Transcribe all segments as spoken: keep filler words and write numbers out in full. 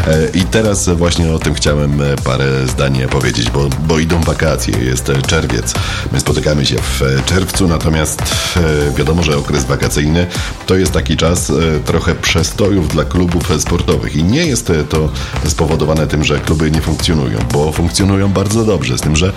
I teraz właśnie o tym chciałem parę zdań powiedzieć, bo, bo idą wakacje, jest czerwiec. My spotykamy się w czerwcu, natomiast wiadomo, że okres wakacyjny to jest taki czas trochę przestojów dla klubów sportowych i nie jest to spowodowane tym, że kluby nie funkcjonują, bo funkcjonują bardzo dobrze, z tym, że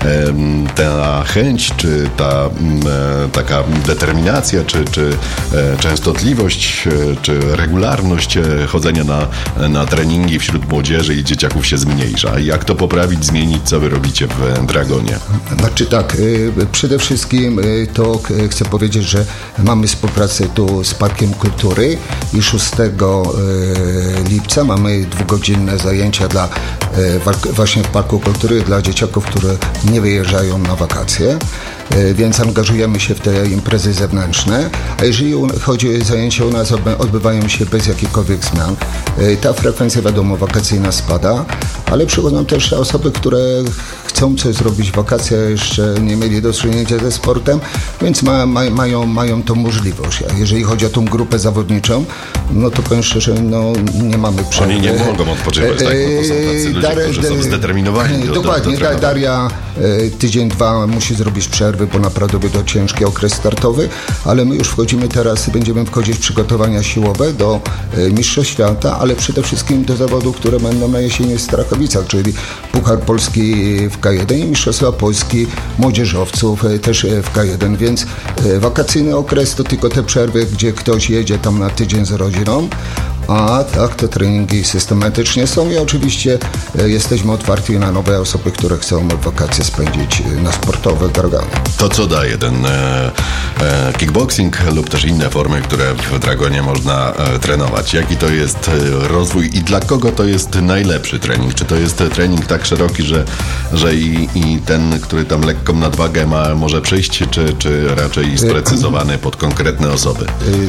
ta chęć, czy ta taka determinacja, czy, czy częstotliwość, czy regularność chodzenia na, na treningi wśród młodzieży i dzieciaków się zmniejsza. Jak to poprawić, zmienić, co wy robicie w Dragonie? Znaczy tak, przede wszystkim to chcę powiedzieć, że mamy współpracę tu z Parkiem Kultury i szóstego lipca mamy dwugodzinne zajęcia dla właśnie w Parku Kultury dla dzieciaków, które nie wyjeżdżają na wakacje, więc angażujemy się w te imprezy zewnętrzne, a jeżeli chodzi o zajęcia u nas, odbywają się bez jakichkolwiek zmian. Ta frekwencja, wiadomo, wakacyjna spada, ale przychodzą też osoby, które chcą coś zrobić w wakacje, jeszcze nie mieli do czynienia ze sportem, więc ma, ma, mają, mają tą możliwość. A jeżeli chodzi o tą grupę zawodniczą, no to powiem szczerze, no nie mamy przerwy. Oni nie mogą odpoczywać, tak? No to są tacy ludzie, Dar- którzy są zdeterminowani. Do, dokładnie, do, do Daria tydzień, dwa musi zrobić przerwy, bo naprawdę by to ciężki okres startowy, ale my już wchodzimy teraz, będziemy wchodzić w przygotowania siłowe do Mistrzostw Świata, ale przede wszystkim do zawodów, które będą na jesieni w Strachowicach, czyli Puchar Polski w K jeden i Mistrzostwa Polski młodzieżowców też w K jeden, więc wakacyjny okres to tylko te przerwy, gdzie ktoś jedzie tam na tydzień z rodziną, a tak, te treningi systematycznie są i oczywiście jesteśmy otwarci na nowe osoby, które chcą wakacje spędzić na sportowe drogami. To co daje ten e, e, kickboxing lub też inne formy, które w Dragonie można e, trenować? Jaki to jest e, rozwój i dla kogo to jest najlepszy trening? Czy to jest trening tak szeroki, że, że i, i ten, który tam lekką nadwagę ma, może przyjść, czy, czy raczej sprecyzowany pod konkretne osoby?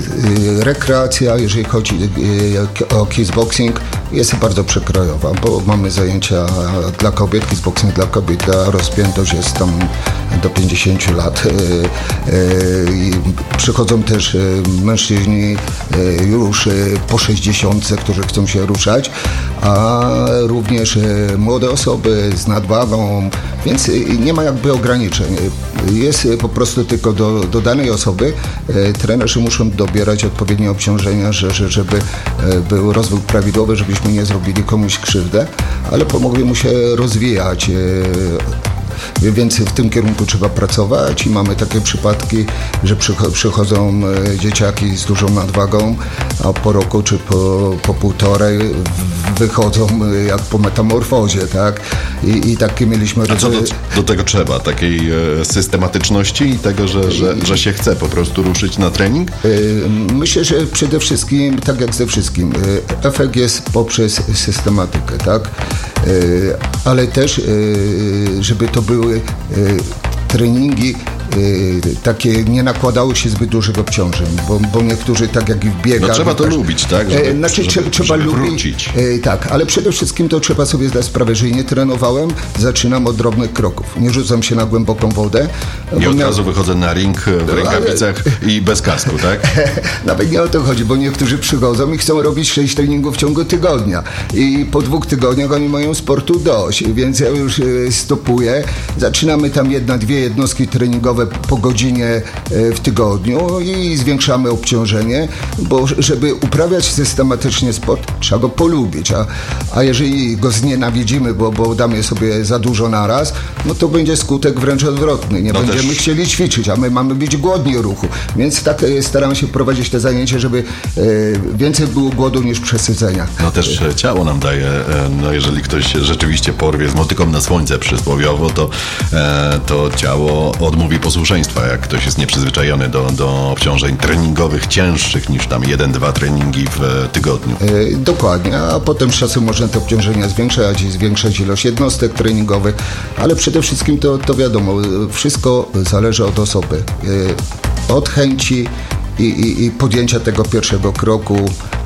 Rekreacja, jeżeli chodzi o kickboxing, jest bardzo przekrojowa, bo mamy zajęcia dla kobiet, kickboxing dla kobiet, a rozpiętość jest tam do pięćdziesięciu lat. Przychodzą też mężczyźni już po sześćdziesiątce, którzy chcą się ruszać, a również młode osoby z nadwagą, więc nie ma jakby ograniczeń. Jest po prostu tylko do, do danej osoby. Trenerzy muszą dobierać odpowiednie obciążenia, że, że, żeby był rozwój prawidłowy, żebyśmy nie zrobili komuś krzywdę, ale pomogli mu się rozwijać. Więc w tym kierunku trzeba pracować i mamy takie przypadki, że przychodzą dzieciaki z dużą nadwagą, a po roku czy po, po półtorej wychodzą jak po metamorfozie, tak? I, i takie mieliśmy... A co do, do tego trzeba? Takiej e, systematyczności i tego, że, że, że się chce po prostu ruszyć na trening? Myślę, że przede wszystkim, tak jak ze wszystkim, efekt jest poprzez systematykę, tak? Ale też, żeby to były treningi takie nie nakładały się zbyt dużych obciążeń, bo, bo niektórzy tak jak i w biegach... No trzeba to tak, lubić, tak? Żeby, znaczy żeby, trzeba żeby lubić. Wrócić. Tak, ale przede wszystkim to trzeba sobie zdać sprawę, że nie trenowałem, zaczynam od drobnych kroków. Nie rzucam się na głęboką wodę. Nie od razu wychodzę na ring w rękawicach ale... i bez kasku, tak? Nawet nie o to chodzi, bo niektórzy przychodzą i chcą robić sześć treningów w ciągu tygodnia i po dwóch tygodniach oni mają sportu dość, więc ja już stopuję. Zaczynamy tam jedna, dwie jednostki treningowe po godzinie w tygodniu i zwiększamy obciążenie, bo żeby uprawiać systematycznie sport, trzeba go polubić, a, a jeżeli go znienawidzimy, bo, bo damy sobie za dużo naraz, no to będzie skutek wręcz odwrotny. Nie no będziemy też... chcieli ćwiczyć, a my mamy być głodni ruchu. Więc tak staram się prowadzić te zajęcia, żeby e, więcej było głodu niż przesycenia. No też ciało nam daje, no jeżeli ktoś rzeczywiście porwie z motyką na słońce przysłowiowo, to, e, to ciało odmówi posłuszeństwa, jak ktoś jest nieprzyzwyczajony do, do obciążeń treningowych cięższych niż tam jeden, dwa treningi w tygodniu. E, dokładnie, a potem z czasem można te obciążenia zwiększać i zwiększać ilość jednostek treningowych, ale przede wszystkim to, to wiadomo, wszystko zależy od osoby, e, od chęci I, i, i podjęcia tego pierwszego kroku,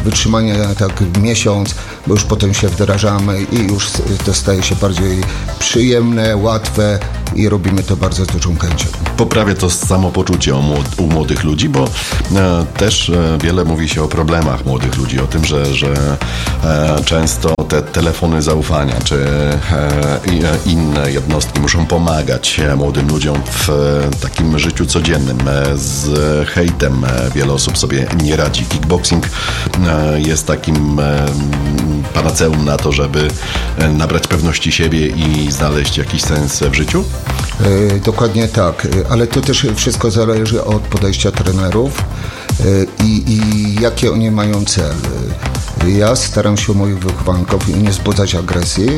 wytrzymanie tak miesiąc, bo już potem się wdrażamy i już to staje się bardziej przyjemne, łatwe i robimy to bardzo z dużą chęcią. Poprawia to samopoczucie u młodych ludzi, bo e, też e, wiele mówi się o problemach młodych ludzi, o tym, że, że e, często te telefony zaufania czy e, inne jednostki muszą pomagać młodym ludziom w e, takim życiu codziennym. E, z hejtem e, wiele osób sobie nie radzi. Kickboxing e, jest takim e, panaceum na to, żeby e, nabrać pewności siebie i znaleźć jakiś sens w życiu? E, dokładnie tak, ale to też wszystko zależy od podejścia trenerów e, i, i jakie oni mają cel. Ja staram się u moich wychowanków nie wzbudzać agresji,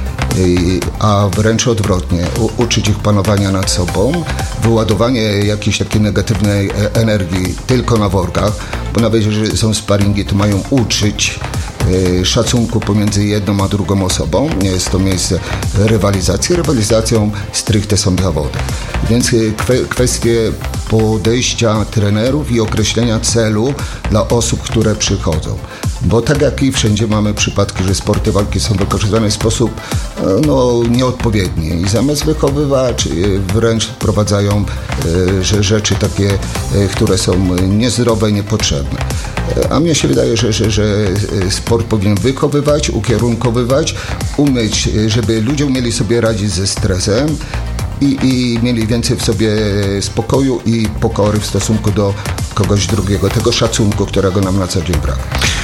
a wręcz odwrotnie, u, uczyć ich panowania nad sobą, wyładowanie jakiejś takiej negatywnej energii tylko na workach, bo nawet jeżeli są sparingi, to mają uczyć e, szacunku pomiędzy jedną a drugą osobą. Nie jest to miejsce rywalizacji. Rywalizacją stricte są zawody. Więc kwe, kwestie podejścia trenerów i określenia celu dla osób, które przychodzą. Bo tak jak i wszędzie mamy przypadki, że sporty walki są wykorzystywane w sposób no, nieodpowiedni i zamiast wychowywać wręcz wprowadzają że rzeczy takie, które są niezdrowe i niepotrzebne. A mnie się wydaje, że, że, że sport powinien wychowywać, ukierunkowywać, umieć, żeby ludzie umieli sobie radzić ze stresem, I, i mieli więcej w sobie spokoju i pokory w stosunku do kogoś drugiego, tego szacunku, którego nam na co dzień brak.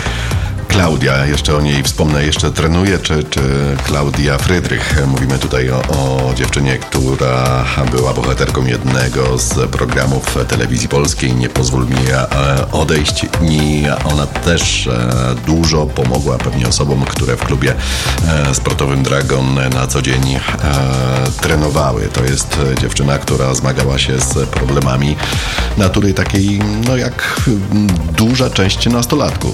Klaudia, jeszcze o niej wspomnę, jeszcze trenuje, czy, czy Klaudia Frydrych. Mówimy tutaj o, o dziewczynie, która była bohaterką jednego z programów telewizji polskiej. Nie pozwól mi odejść. I ona też dużo pomogła pewnie osobom, które w klubie sportowym Dragon na co dzień trenowały. To jest dziewczyna, która zmagała się z problemami natury takiej, no jak duża część nastolatków.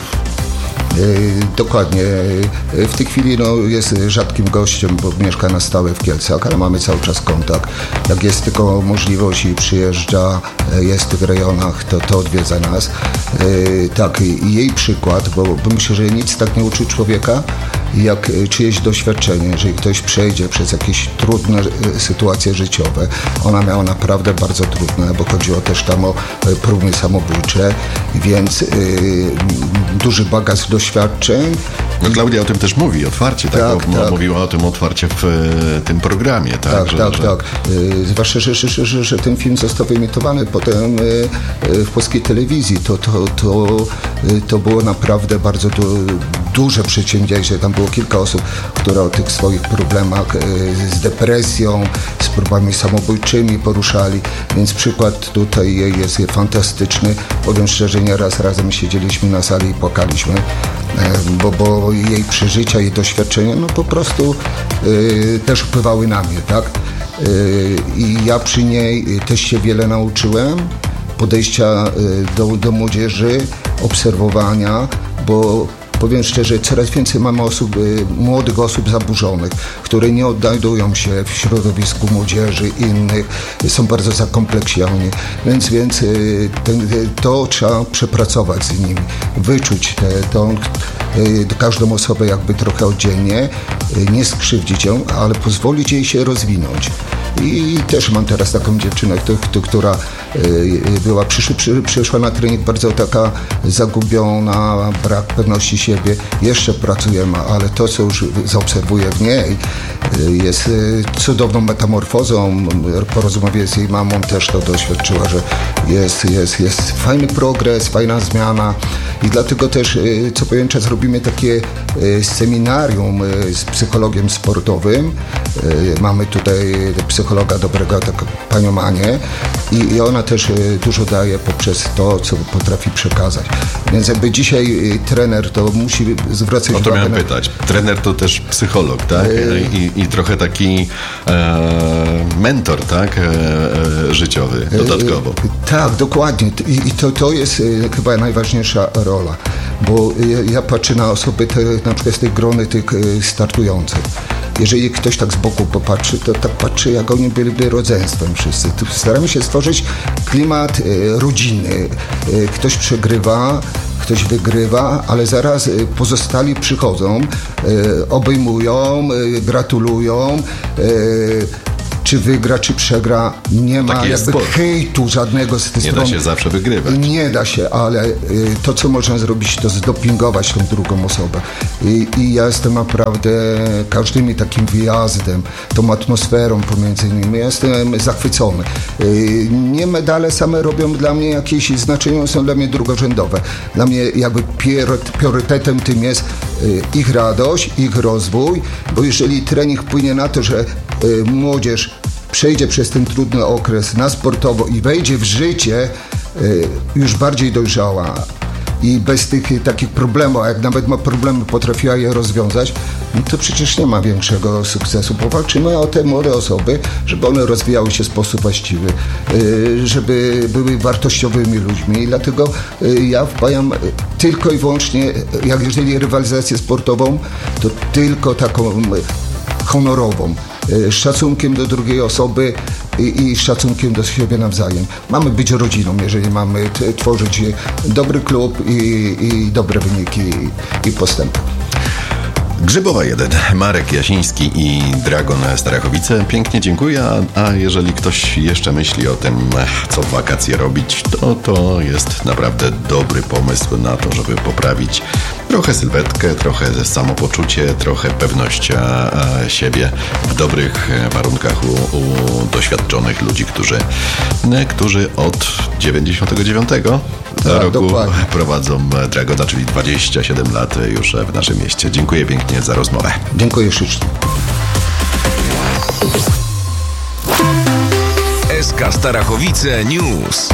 Dokładnie. W tej chwili no, jest rzadkim gościem, bo mieszka na stałe w Kielcach, ale mamy cały czas kontakt. Jak jest tylko możliwość i przyjeżdża, jest w rejonach, to, to odwiedza nas. Tak, i jej przykład, bo, bo myślę, że nic tak nie uczy człowieka, jak czyjeś doświadczenie, jeżeli ktoś przejdzie przez jakieś trudne sytuacje życiowe. Ona miała naprawdę bardzo trudne, bo chodziło też tam o próby samobójcze, więc yy, duży bagaż doświadczeń. No, Klaudia o tym też mówi otwarcie, tak? tak, Bo, tak. Mówiła o tym otwarcie w e, tym programie, tak? Tak, że, tak, że... tak. Yy, zwłaszcza, że, że, że, że ten film został wyemitowany potem yy, w polskiej telewizji. To, to, to, yy, to było naprawdę bardzo du, duże przedsięwzięcie. Tam było kilka osób, które o tych swoich problemach yy, z depresją, z próbami samobójczymi poruszali, więc przykład tutaj jest fantastyczny. Powiem szczerze, nieraz razem siedzieliśmy na sali i płakaliśmy, yy, bo, bo jej przeżycia, jej doświadczenia no po prostu yy, też wpływały na mnie, tak? Yy, I ja przy niej też się wiele nauczyłem, podejścia yy, do, do młodzieży, obserwowania, bo powiem szczerze, coraz więcej mamy osób, młodych osób zaburzonych, które nie odnajdują się w środowisku młodzieży innych, są bardzo zakompleksioni, więc, więc ten, to trzeba przepracować z nimi, wyczuć te, to, każdą osobę jakby trochę oddzielnie, nie skrzywdzić ją, ale pozwolić jej się rozwinąć. I też mam teraz taką dziewczynę, która była, przyszła, przyszła na trening bardzo taka zagubiona, brak pewności siebie. Jeszcze pracujemy, ale to, co już zaobserwuję w niej, jest cudowną metamorfozą. Po rozmowie z jej mamą też to doświadczyła, że jest, jest, jest fajny progres, fajna zmiana i dlatego też co pewien czas robimy takie seminarium z psychologiem sportowym. Mamy tutaj psychologa dobrego, tak panią Manię i, i ona też dużo daje poprzez to, co potrafi przekazać. Więc jakby dzisiaj trener to musi zwracać uwagę. O to miałem na... pytać. Trener to też psycholog, tak? I, i trochę taki e, mentor, tak? E, życiowy, dodatkowo. E, tak, dokładnie. I, i to, to jest chyba najważniejsza rola, bo ja, ja patrzę na osoby te, na przykład z tej grony tych startujących. Jeżeli ktoś tak z boku popatrzy, to tak patrzy, jak oni byliby rodzeństwem wszyscy. Tu staramy się stworzyć klimat e, rodzinny. E, ktoś przegrywa, ktoś wygrywa, ale zaraz pozostali przychodzą, obejmują, gratulują. Czy wygra, czy przegra, nie ma jakby sport. Hejtu żadnego z tej nie strony. Nie da się zawsze wygrywać. Nie da się, ale y, to, co można zrobić, to zdopingować tą drugą osobę. I, i ja jestem naprawdę każdym takim wyjazdem, tą atmosferą pomiędzy nimi, ja jestem zachwycony. Y, nie medale same robią dla mnie jakieś znaczenie, są dla mnie drugorzędowe. Dla mnie jakby priorytetem tym jest y, ich radość, ich rozwój, bo jeżeli trening wpłynie na to, że y, młodzież przejdzie przez ten trudny okres na sportowo i wejdzie w życie y, już bardziej dojrzała i bez tych y, takich problemów, a jak nawet ma problemy, potrafiła je rozwiązać, no to przecież nie ma większego sukcesu. Powalczymy o te młode osoby, żeby one rozwijały się w sposób właściwy, y, żeby były wartościowymi ludźmi i dlatego y, ja wpajam y, tylko i wyłącznie, jak jeżeli rywalizację sportową, to tylko taką y, honorową. Z szacunkiem do drugiej osoby i, i szacunkiem do siebie nawzajem. Mamy być rodziną, jeżeli mamy t- tworzyć dobry klub i, i dobre wyniki i, i postępy. Grzybowa jeden, Marek Jasiński i Dragon Starachowice. Pięknie dziękuję, a, a jeżeli ktoś jeszcze myśli o tym, co w wakacje robić, to to jest naprawdę dobry pomysł na to, żeby poprawić trochę sylwetkę, trochę samopoczucie, trochę pewność a, a siebie w dobrych warunkach u, u doświadczonych ludzi, którzy, którzy od dziewięćdziesiątego dziewiątego tak, roku dokładnie. prowadzą Dragona, czyli dwadzieścia siedem lat już w naszym mieście. Dziękuję pięknie za rozmowę. Dziękuję ślicznie. S K Starachowice News.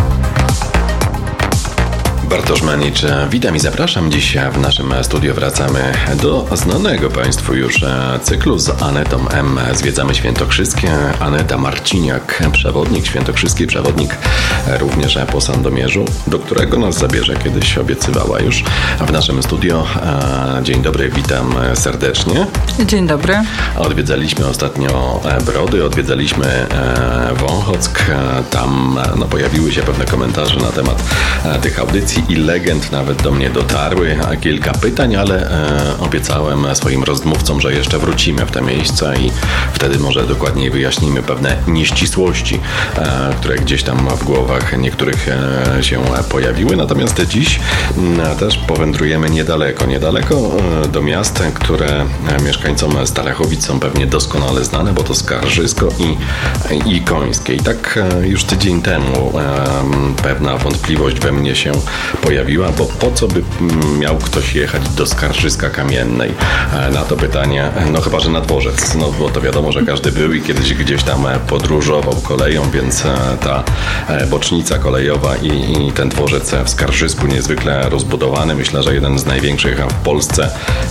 Bartosz Manicz, witam i zapraszam. Dziś w naszym studiu wracamy do znanego Państwu już cyklu z Anetą M. Zwiedzamy Świętokrzyskie. Aneta Marciniak, przewodnik, świętokrzyski przewodnik również po Sandomierzu, do którego nas zabierze, kiedyś obiecywała już w naszym studio. Dzień dobry, witam serdecznie. Dzień dobry. Odwiedzaliśmy ostatnio Brody, odwiedzaliśmy Wąchock. Tam no, pojawiły się pewne komentarze na temat tych audycji i legend nawet do mnie dotarły, a kilka pytań, ale e, obiecałem swoim rozmówcom, że jeszcze wrócimy w te miejsca i wtedy może dokładniej wyjaśnimy pewne nieścisłości, e, które gdzieś tam w głowach niektórych e, się pojawiły. Natomiast dziś e, też powędrujemy niedaleko, niedaleko e, do miast, które mieszkańcom Starachowic są pewnie doskonale znane, bo to Skarżysko i, i Końskie. I tak e, już tydzień temu e, pewna wątpliwość we mnie się pojawiła, bo po co by miał ktoś jechać do Skarżyska Kamiennej? Na to pytanie, no chyba, że na dworzec, no bo to wiadomo, że każdy był i kiedyś gdzieś tam podróżował koleją, więc ta bocznica kolejowa i, i ten dworzec w Skarżysku niezwykle rozbudowany, myślę, że jeden z największych w Polsce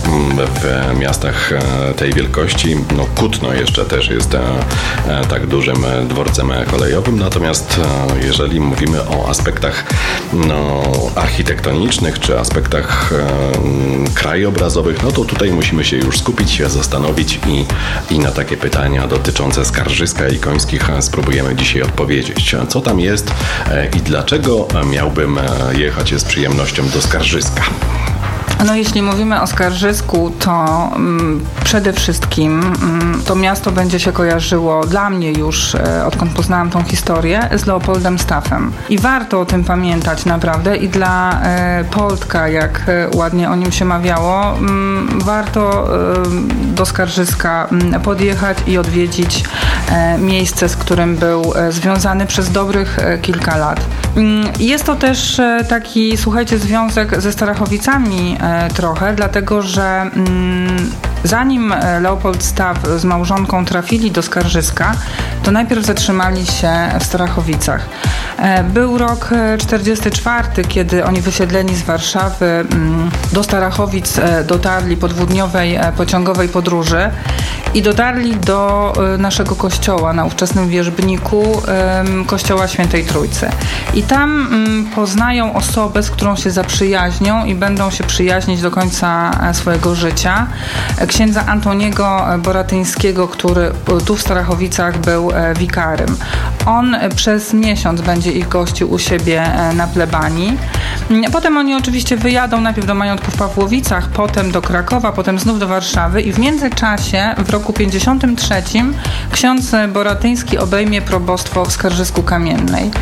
w miastach tej wielkości. No Kutno jeszcze też jest tak dużym dworcem kolejowym, natomiast jeżeli mówimy o aspektach no architektonicznych czy aspektach e, krajobrazowych, no to tutaj musimy się już skupić, się zastanowić i, i na takie pytania dotyczące Skarżyska i Końskich spróbujemy dzisiaj odpowiedzieć. Co tam jest e, i dlaczego miałbym jechać z przyjemnością do Skarżyska? No jeśli mówimy o Skarżysku, to mm, przede wszystkim mm, to miasto będzie się kojarzyło dla mnie już, e, odkąd poznałam tą historię, z Leopoldem Staffem. I warto o tym pamiętać naprawdę i dla e, Poldka, jak e, ładnie o nim się mawiało, mm, warto e, do Skarżyska mm, podjechać i odwiedzić e, miejsce, z którym był e, związany przez dobrych e, kilka lat. Mm, jest to też e, taki, słuchajcie, związek ze Starachowicami e, trochę, dlatego że mm, zanim Leopold Staff z małżonką trafili do Skarżyska, to najpierw zatrzymali się w Starachowicach. Był rok czterdziesty czwarty, kiedy oni wysiedleni z Warszawy mm, do Starachowic dotarli po dwudniowej pociągowej podróży i dotarli do naszego kościoła na ówczesnym Wierzbniku, kościoła Świętej Trójcy. I tam poznają osobę, z którą się zaprzyjaźnią i będą się przyjaźnić do końca swojego życia. Księdza Antoniego Boratyńskiego, który tu w Starachowicach był wikarym. On przez miesiąc będzie ich gościł u siebie na plebanii. Potem oni oczywiście wyjadą najpierw do majątku w Pawłowicach, potem do Krakowa, potem znów do Warszawy i w międzyczasie w roku pięćdziesiątym trzecim ksiądz Boratyński obejmie probostwo w Skarżysku-Kamiennej.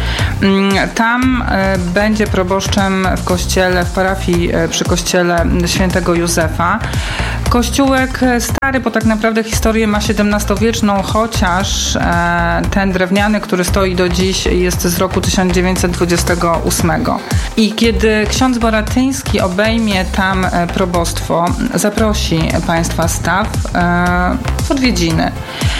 Tam będzie proboszczem w kościele, w parafii przy kościele świętego Józefa. Kościółek stary, bo tak naprawdę historię ma siedemnastowieczną, chociaż ten drewniany, który stoi do dziś, jest z roku tysiąc dziewięćset dwudziestego ósmego. I kiedy ksiądz Boratyński obejmie tam probostwo, zaprosi państwa Staw w odwiedziny.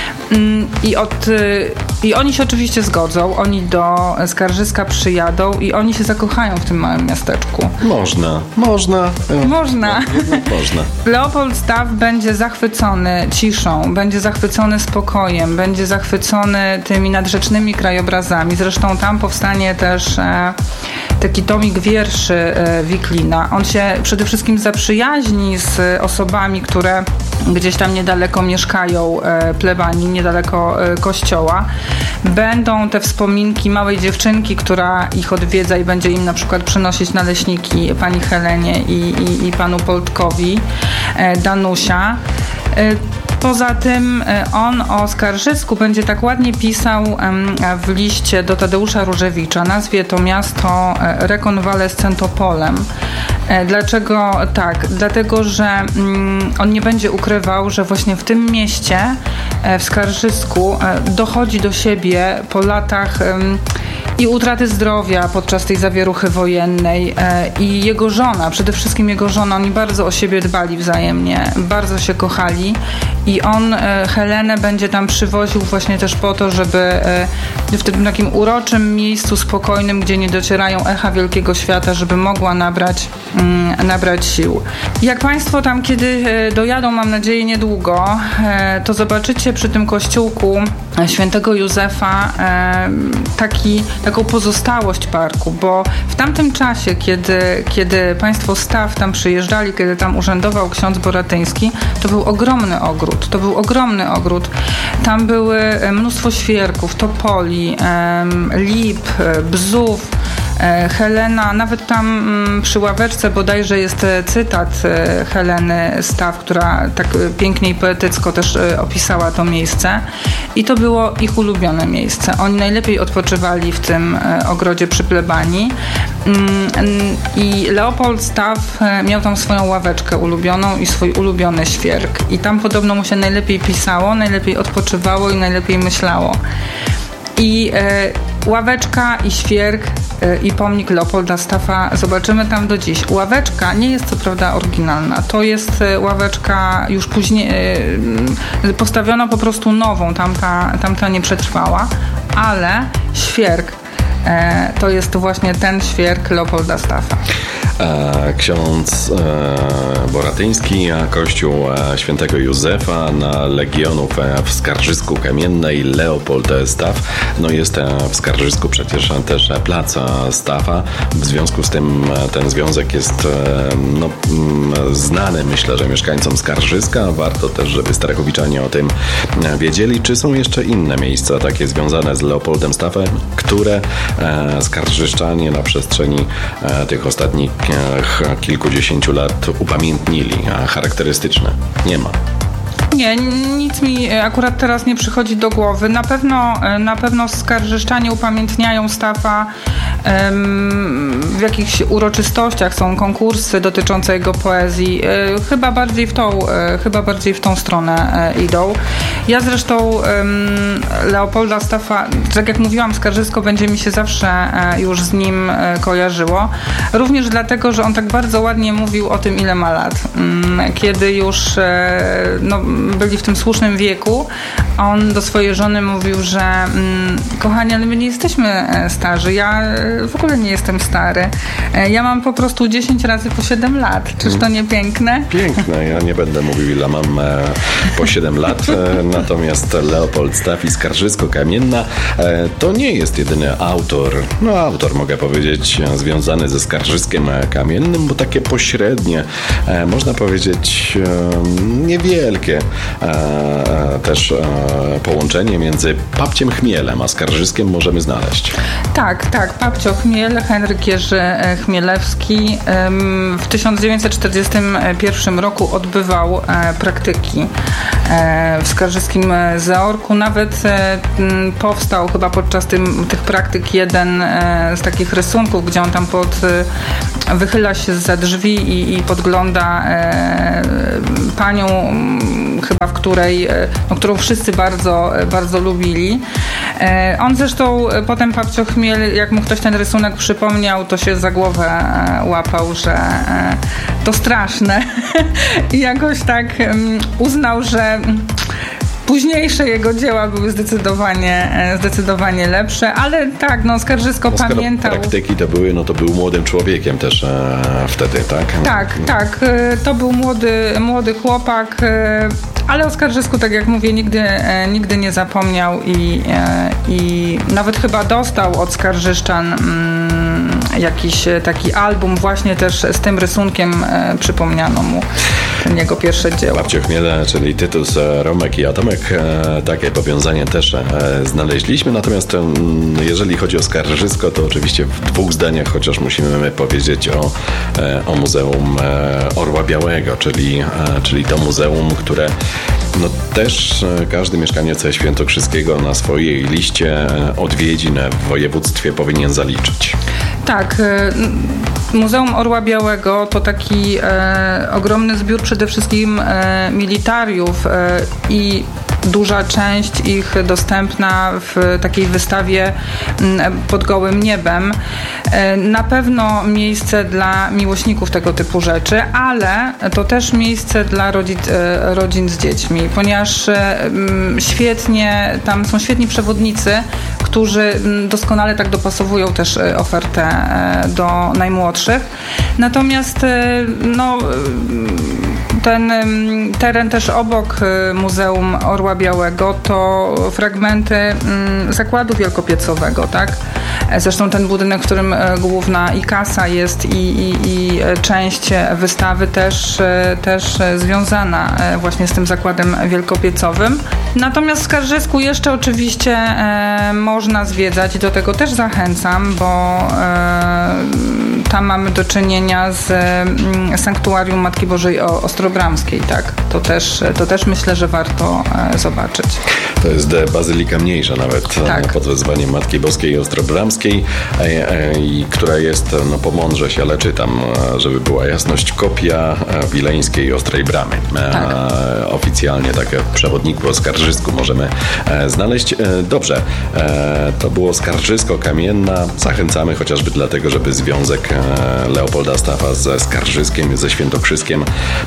I, od, I oni się oczywiście zgodzą, oni do Skarżyska przyjadą i oni się zakochają w tym małym miasteczku. Można, można. Można. Można. Leopold Staw będzie zachwycony ciszą, będzie zachwycony spokojem, będzie zachwycony tymi nadrzecznymi krajobrazami. Zresztą tam powstanie też e, taki tomik wierszy e, Wiklina. On się przede wszystkim zaprzyjaźni z osobami, które gdzieś tam niedaleko mieszkają, e, plebanii, niedaleko e, kościoła. Będą te wspominki małej dziewczynki, która ich odwiedza i będzie im na przykład przynosić naleśniki pani Helenie i, i, i panu Poltkowi, e, Danusia. E, Poza tym on o Skarżysku będzie tak ładnie pisał w liście do Tadeusza Różewicza. Nazwie to miasto rekonwalescentopolem. Dlaczego tak? Dlatego, że on nie będzie ukrywał, że właśnie w tym mieście, w Skarżysku, dochodzi do siebie po latach i utraty zdrowia podczas tej zawieruchy wojennej i jego żona, przede wszystkim jego żona, oni bardzo o siebie dbali wzajemnie, bardzo się kochali i on Helenę będzie tam przywoził właśnie też po to, żeby w tym takim uroczym miejscu spokojnym, gdzie nie docierają echa wielkiego świata, żeby mogła nabrać, nabrać sił. Jak Państwo tam kiedy dojadą, mam nadzieję niedługo, to zobaczycie przy tym kościółku świętego Józefa taki, taką pozostałość parku, bo w tamtym czasie, kiedy, kiedy państwo Staw tam przyjeżdżali, kiedy tam urzędował ksiądz Boratyński, to był ogromny ogród. To był ogromny ogród. Tam były mnóstwo świerków, topoli, lip, bzów. Helena, nawet tam przy ławeczce bodajże jest cytat Heleny Staw, która tak pięknie i poetycko też opisała to miejsce i to było ich ulubione miejsce. Oni najlepiej odpoczywali w tym ogrodzie przy plebanii i Leopold Staw miał tam swoją ławeczkę ulubioną i swój ulubiony świerk i tam podobno mu się najlepiej pisało, najlepiej odpoczywało i najlepiej myślało. I e, ławeczka i świerk e, i pomnik Leopolda Staffa zobaczymy tam do dziś. Ławeczka nie jest co prawda oryginalna. To jest e, ławeczka już później e, postawiona po prostu nową. Tamta, tamta nie przetrwała, ale świerk e, to jest właśnie ten świerk Leopolda Staffa. Ksiądz Boratyński, a kościół świętego Józefa na Legionów w Skarżysku Kamiennej, Leopold Staff. No jest w Skarżysku przecież też plac Staffa. W związku z tym ten związek jest no, znany, myślę, że mieszkańcom Skarżyska. Warto też, żeby starachowiczanie o tym wiedzieli. Czy są jeszcze inne miejsca takie związane z Leopoldem Staffem, które skarżyszczanie na przestrzeni tych ostatnich kilkudziesięciu lat upamiętnili, a charakterystyczne nie ma. Nie, nic mi akurat teraz nie przychodzi do głowy. Na pewno, na pewno skarżyszczanie upamiętniają Staffa w jakichś uroczystościach, są konkursy dotyczące jego poezji. Chyba bardziej w tą, chyba bardziej w tą stronę idą. Ja zresztą Leopolda Staffa, tak jak mówiłam, Skarżysko będzie mi się zawsze już z nim kojarzyło. Również dlatego, że on tak bardzo ładnie mówił o tym, ile ma lat. Kiedy już no, byli w tym słusznym wieku, on do swojej żony mówił, że kochani, ale my nie jesteśmy starzy. Ja w ogóle nie jestem stary. Ja mam po prostu dziesięć razy po siedem lat. Czyż to nie piękne? Piękne. Ja nie będę mówił, ile mam po siedem lat. Natomiast Leopold Staff i Skarżysko-Kamienna to nie jest jedyny autor, no autor mogę powiedzieć, związany ze Skarżyskiem Kamiennym, bo takie pośrednie, można powiedzieć niewielkie też połączenie między Papciem Chmielem a Skarżyskiem możemy znaleźć. Tak, tak. Papcio Chmiel, Henryk Jerzy Chmielewski w tysiąc dziewięćset czterdziestym pierwszym roku odbywał praktyki w Skarżyskim Zaorku. Nawet powstał chyba podczas tym, tych praktyk jeden z takich rysunków, gdzie on tam pod, wychyla się zza drzwi i, i podgląda panią, chyba w której, no, którą wszyscy bardzo, bardzo lubili. On zresztą potem Papcio Chmiel, jak mu ktoś ten rysunek przypomniał, to się za głowę łapał, że to straszne. I jakoś tak uznał, że późniejsze jego dzieła były zdecydowanie, zdecydowanie lepsze, ale tak, no Skarżysko no, pamiętał. Praktyki to były, no to był młodym człowiekiem też e, wtedy, tak? Tak, tak. To był młody, młody chłopak, ale o Skarżysku, tak jak mówię, nigdy, nigdy nie zapomniał i, i nawet chyba dostał od skarżyszczan mm, jakiś taki album właśnie też z tym rysunkiem e, przypomniano mu ten jego pierwsze dzieło. Papcio Chmiele, czyli Tytus, Romek i Atomek, e, takie powiązanie też e, znaleźliśmy, natomiast e, jeżeli chodzi o Skarżysko, to oczywiście w dwóch zdaniach, chociaż musimy powiedzieć o, e, o Muzeum e, Orła Białego, czyli, e, czyli to muzeum, które no też każdy mieszkaniec Świętokrzyskiego na swojej liście odwiedzin w województwie powinien zaliczyć. Tak. Muzeum Orła Białego to taki e, ogromny zbiór przede wszystkim e, militariów e, i duża część ich dostępna w takiej wystawie pod gołym niebem. Na pewno miejsce dla miłośników tego typu rzeczy, ale to też miejsce dla rodzin, rodzin z dziećmi, ponieważ świetnie, tam są świetni przewodnicy, którzy doskonale tak dopasowują też ofertę do najmłodszych. Natomiast no, ten teren też obok Muzeum Orła Białego to fragmenty zakładu wielkopiecowego, tak? Zresztą ten budynek, w którym główna i kasa jest i, i, i część wystawy też, też związana właśnie z tym zakładem wielkopiecowym. Natomiast w Skarżysku jeszcze oczywiście e, można zwiedzać i do tego też zachęcam, bo e, tam mamy do czynienia z e, sanktuarium Matki Bożej Ostrobramskiej, tak? To też, to też myślę, że warto e, zobaczyć. To jest bazylika mniejsza nawet, tak, pod wezwaniem Matki Boskiej Ostrobramskiej, e, e, i która jest no, po Mądrze, ale czytam, żeby była jasność, kopia wileńskiej Ostrej Bramy. E, tak. Oficjalnie tak w przewodniku o Skarżysku możemy e, znaleźć. E, dobrze, e, to było Skarżysko-Kamienna. Zachęcamy chociażby dlatego, żeby związek e, Leopolda Staffa ze Skarżyskiem, ze Świętokrzyskiem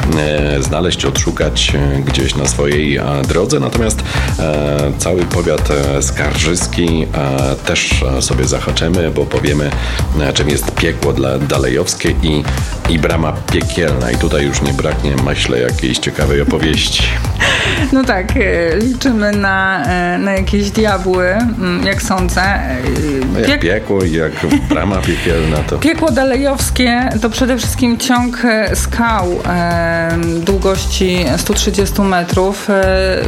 e, znaleźć, odszukać e, gdzieś na swojej e, drodze. Natomiast e, cały powiat e, skarżyski e, też sobie zahaczymy, bo powiemy, e, czym jest piekło dla dalejowskie i, i brama piekielna. I tutaj już nie braknie, myślę, jakiejś ciekawej opowieści. No tak, liczymy na, na jakieś diabły, jak sądzę. Piek... Jak piekło i jak brama piekielna to... Piekło dalejowskie to przede wszystkim ciąg skał e, długości sto trzydzieści metrów. E,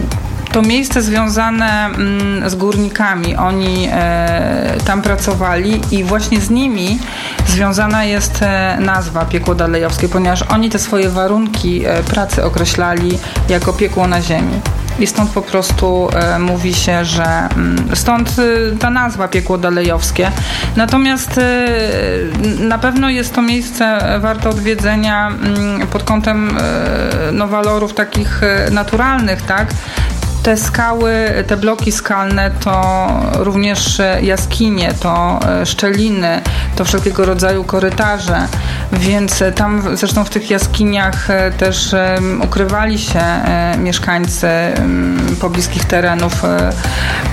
To miejsce związane z górnikami. Oni e, tam pracowali i właśnie z nimi związana jest e, nazwa Piekło Dalejowskie, ponieważ oni te swoje warunki e, pracy określali jako piekło na ziemi. I stąd po prostu e, mówi się, że m, stąd e, ta nazwa Piekło Dalejowskie. Natomiast e, na pewno jest to miejsce warte odwiedzenia m, pod kątem e, no, walorów takich e, naturalnych, tak? Te skały, te bloki skalne to również jaskinie, to szczeliny, to wszelkiego rodzaju korytarze, więc tam zresztą w tych jaskiniach też ukrywali się mieszkańcy pobliskich terenów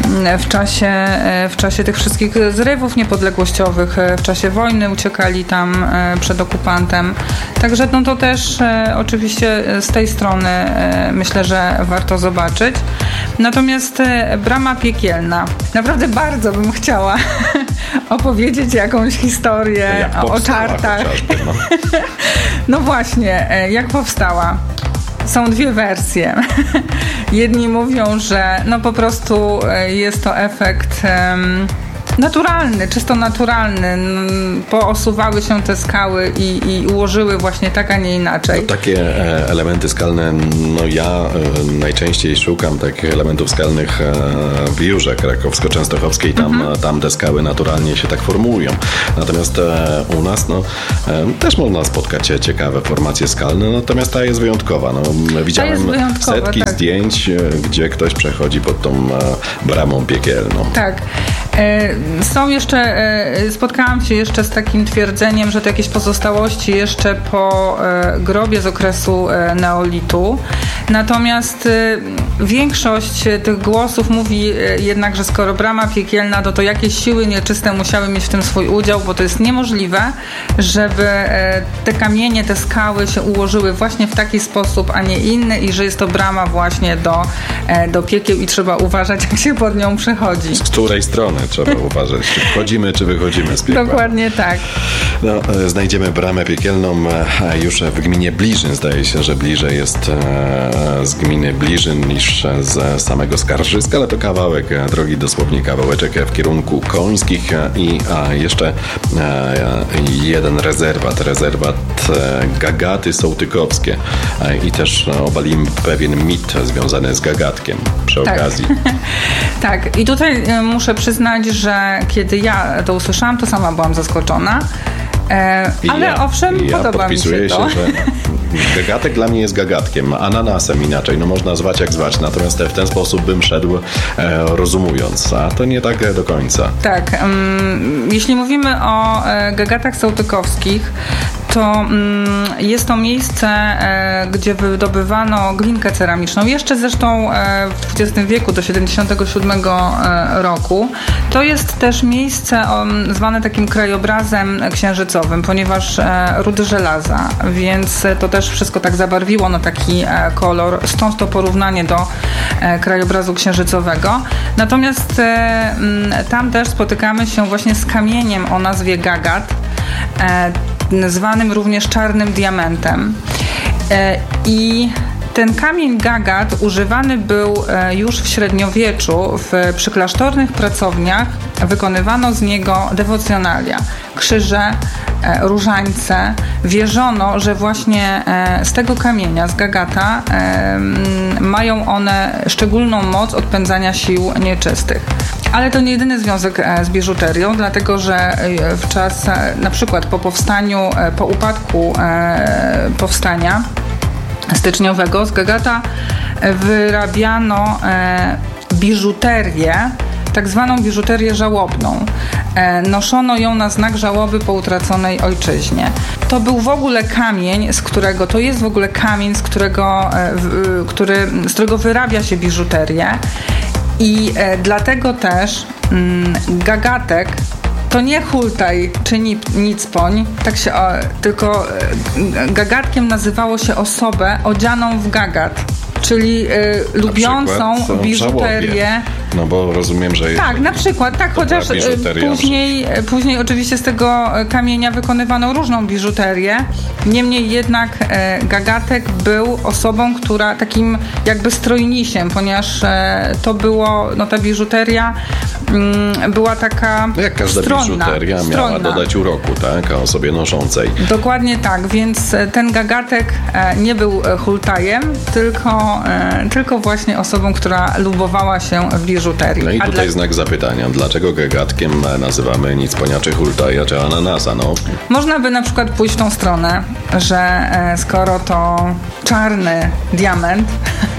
w czasie, w czasie tych wszystkich zrywów niepodległościowych, w czasie wojny uciekali tam przed okupantem. Także no to też oczywiście z tej strony myślę, że warto zobaczyć. Natomiast Brama Piekielna. Naprawdę bardzo bym chciała opowiedzieć jakąś historię o, o czartach. No. No właśnie, jak powstała? Są dwie wersje. Jedni mówią, że no po prostu jest to efekt um, naturalny, czysto naturalny. Poosuwały się te skały i, i ułożyły właśnie tak, a nie inaczej. No, takie e, elementy skalne, no ja e, najczęściej szukam takich elementów skalnych e, w Jurze krakowsko-częstochowskiej. Tam, mhm. tam te skały naturalnie się tak formują. Natomiast e, u nas no, e, też można spotkać ciekawe formacje skalne, natomiast ta jest wyjątkowa. No, widziałem setki tak. zdjęć, gdzie ktoś przechodzi pod tą e, bramą piekielną. Tak. E, Są jeszcze, spotkałam się jeszcze z takim twierdzeniem, że to jakieś pozostałości jeszcze po grobie z okresu neolitu. Natomiast większość tych głosów mówi jednak, że skoro brama piekielna, to to jakieś siły nieczyste musiały mieć w tym swój udział, bo to jest niemożliwe, żeby te kamienie, te skały się ułożyły właśnie w taki sposób, a nie inny i że jest to brama właśnie do, do piekieł i trzeba uważać, jak się pod nią przechodzi. Z której strony trzeba uważać? Czy wchodzimy, czy wychodzimy z piekła? Dokładnie tak. No, znajdziemy bramę piekielną już w gminie Bliżyn. Zdaje się, że bliżej jest z gminy Bliżyn niż z samego Skarżyska, ale to kawałek drogi, dosłownie kawałeczek w kierunku Końskich i a jeszcze jeden rezerwat, rezerwat Gagaty Sołtykowskie i też obalimy pewien mit związany z gagatkiem przy tak. okazji. Tak, i tutaj muszę przyznać, że kiedy ja to usłyszałam, to sama byłam zaskoczona. E, ale ja, owszem, ja podoba mi się to. Się, że gagatek dla mnie jest gagatkiem, ananasem inaczej. No można zwać jak zwać, natomiast w ten sposób bym szedł e, rozumując, a to nie tak do końca. Tak, um, jeśli mówimy o e, gagatach sołtykowskich, to um, jest to miejsce, e, gdzie wydobywano glinkę ceramiczną. Jeszcze zresztą e, w dwudziestym wieku, do siedemdziesiątego siódmego e, roku. To jest też miejsce um, zwane takim krajobrazem księżycowym, ponieważ e, rudy żelaza, więc to też wszystko tak zabarwiło na taki e, kolor, stąd to porównanie do e, krajobrazu księżycowego. Natomiast e, m, tam też spotykamy się właśnie z kamieniem o nazwie gagat, e, zwanym również czarnym diamentem. E, I ten kamień gagat używany był już w średniowieczu. W, przy klasztornych pracowniach wykonywano z niego dewocjonalia, krzyże, różańce. Wierzono, że właśnie z tego kamienia, z gagata, mają one szczególną moc odpędzania sił nieczystych. Ale to nie jedyny związek z biżuterią, dlatego że w czas, na przykład po powstaniu, po upadku powstania styczniowego z gagata wyrabiano e, biżuterię, tak zwaną biżuterię żałobną. E, noszono ją na znak żałoby po utraconej ojczyźnie. To był w ogóle kamień, z którego, to jest w ogóle kamień, z którego, e, w, który, z którego wyrabia się biżuterię i e, dlatego też mm, gagatek to nie hultaj czy nicpoń, tak się, o, tylko gagatkiem nazywało się osobę odzianą w gagat, czyli y, lubiącą biżuterię. No bo rozumiem, że jest. Tak, na przykład, tak, chociaż później, później oczywiście z tego kamienia wykonywano różną biżuterię. Niemniej jednak e, gagatek był osobą, która takim jakby strojnisiem, ponieważ e, to było, no ta biżuteria mm, była taka no jak każda stronna, biżuteria miała stronna. dodać uroku, tak, a osobie noszącej. Dokładnie tak, więc ten gagatek e, nie był hultajem, tylko, e, tylko właśnie osobą, która lubowała się w biżuterii. No i A tutaj dla... znak zapytania. Dlaczego gagatkiem nazywamy nicponia, czy hultaja, czy ananasa? No. Można by na przykład pójść w tą stronę, że e, skoro to czarny diament,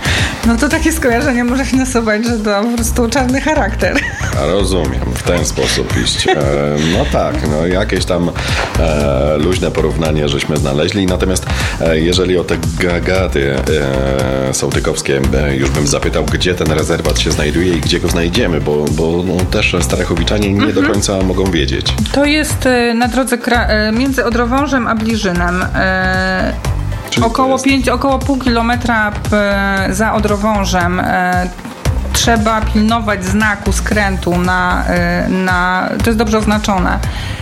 No to takie skojarzenie może się nasuwać, że to po prostu czarny charakter. Rozumiem, w ten sposób iść. E, no tak, no jakieś tam e, luźne porównanie żeśmy znaleźli, natomiast e, jeżeli o te gagaty e, sołtykowskie e, już bym zapytał, gdzie ten rezerwat się znajduje i gdzie go znajdziemy, bo, bo no, też Starachowiczanie nie mhm. do końca mogą wiedzieć. To jest e, na drodze kra- e, między Odrowążem a Bliżynem. E, około, jest... pięć, około pół kilometra p, za Odrowążem e, trzeba pilnować znaku skrętu na, na, to jest dobrze oznaczone,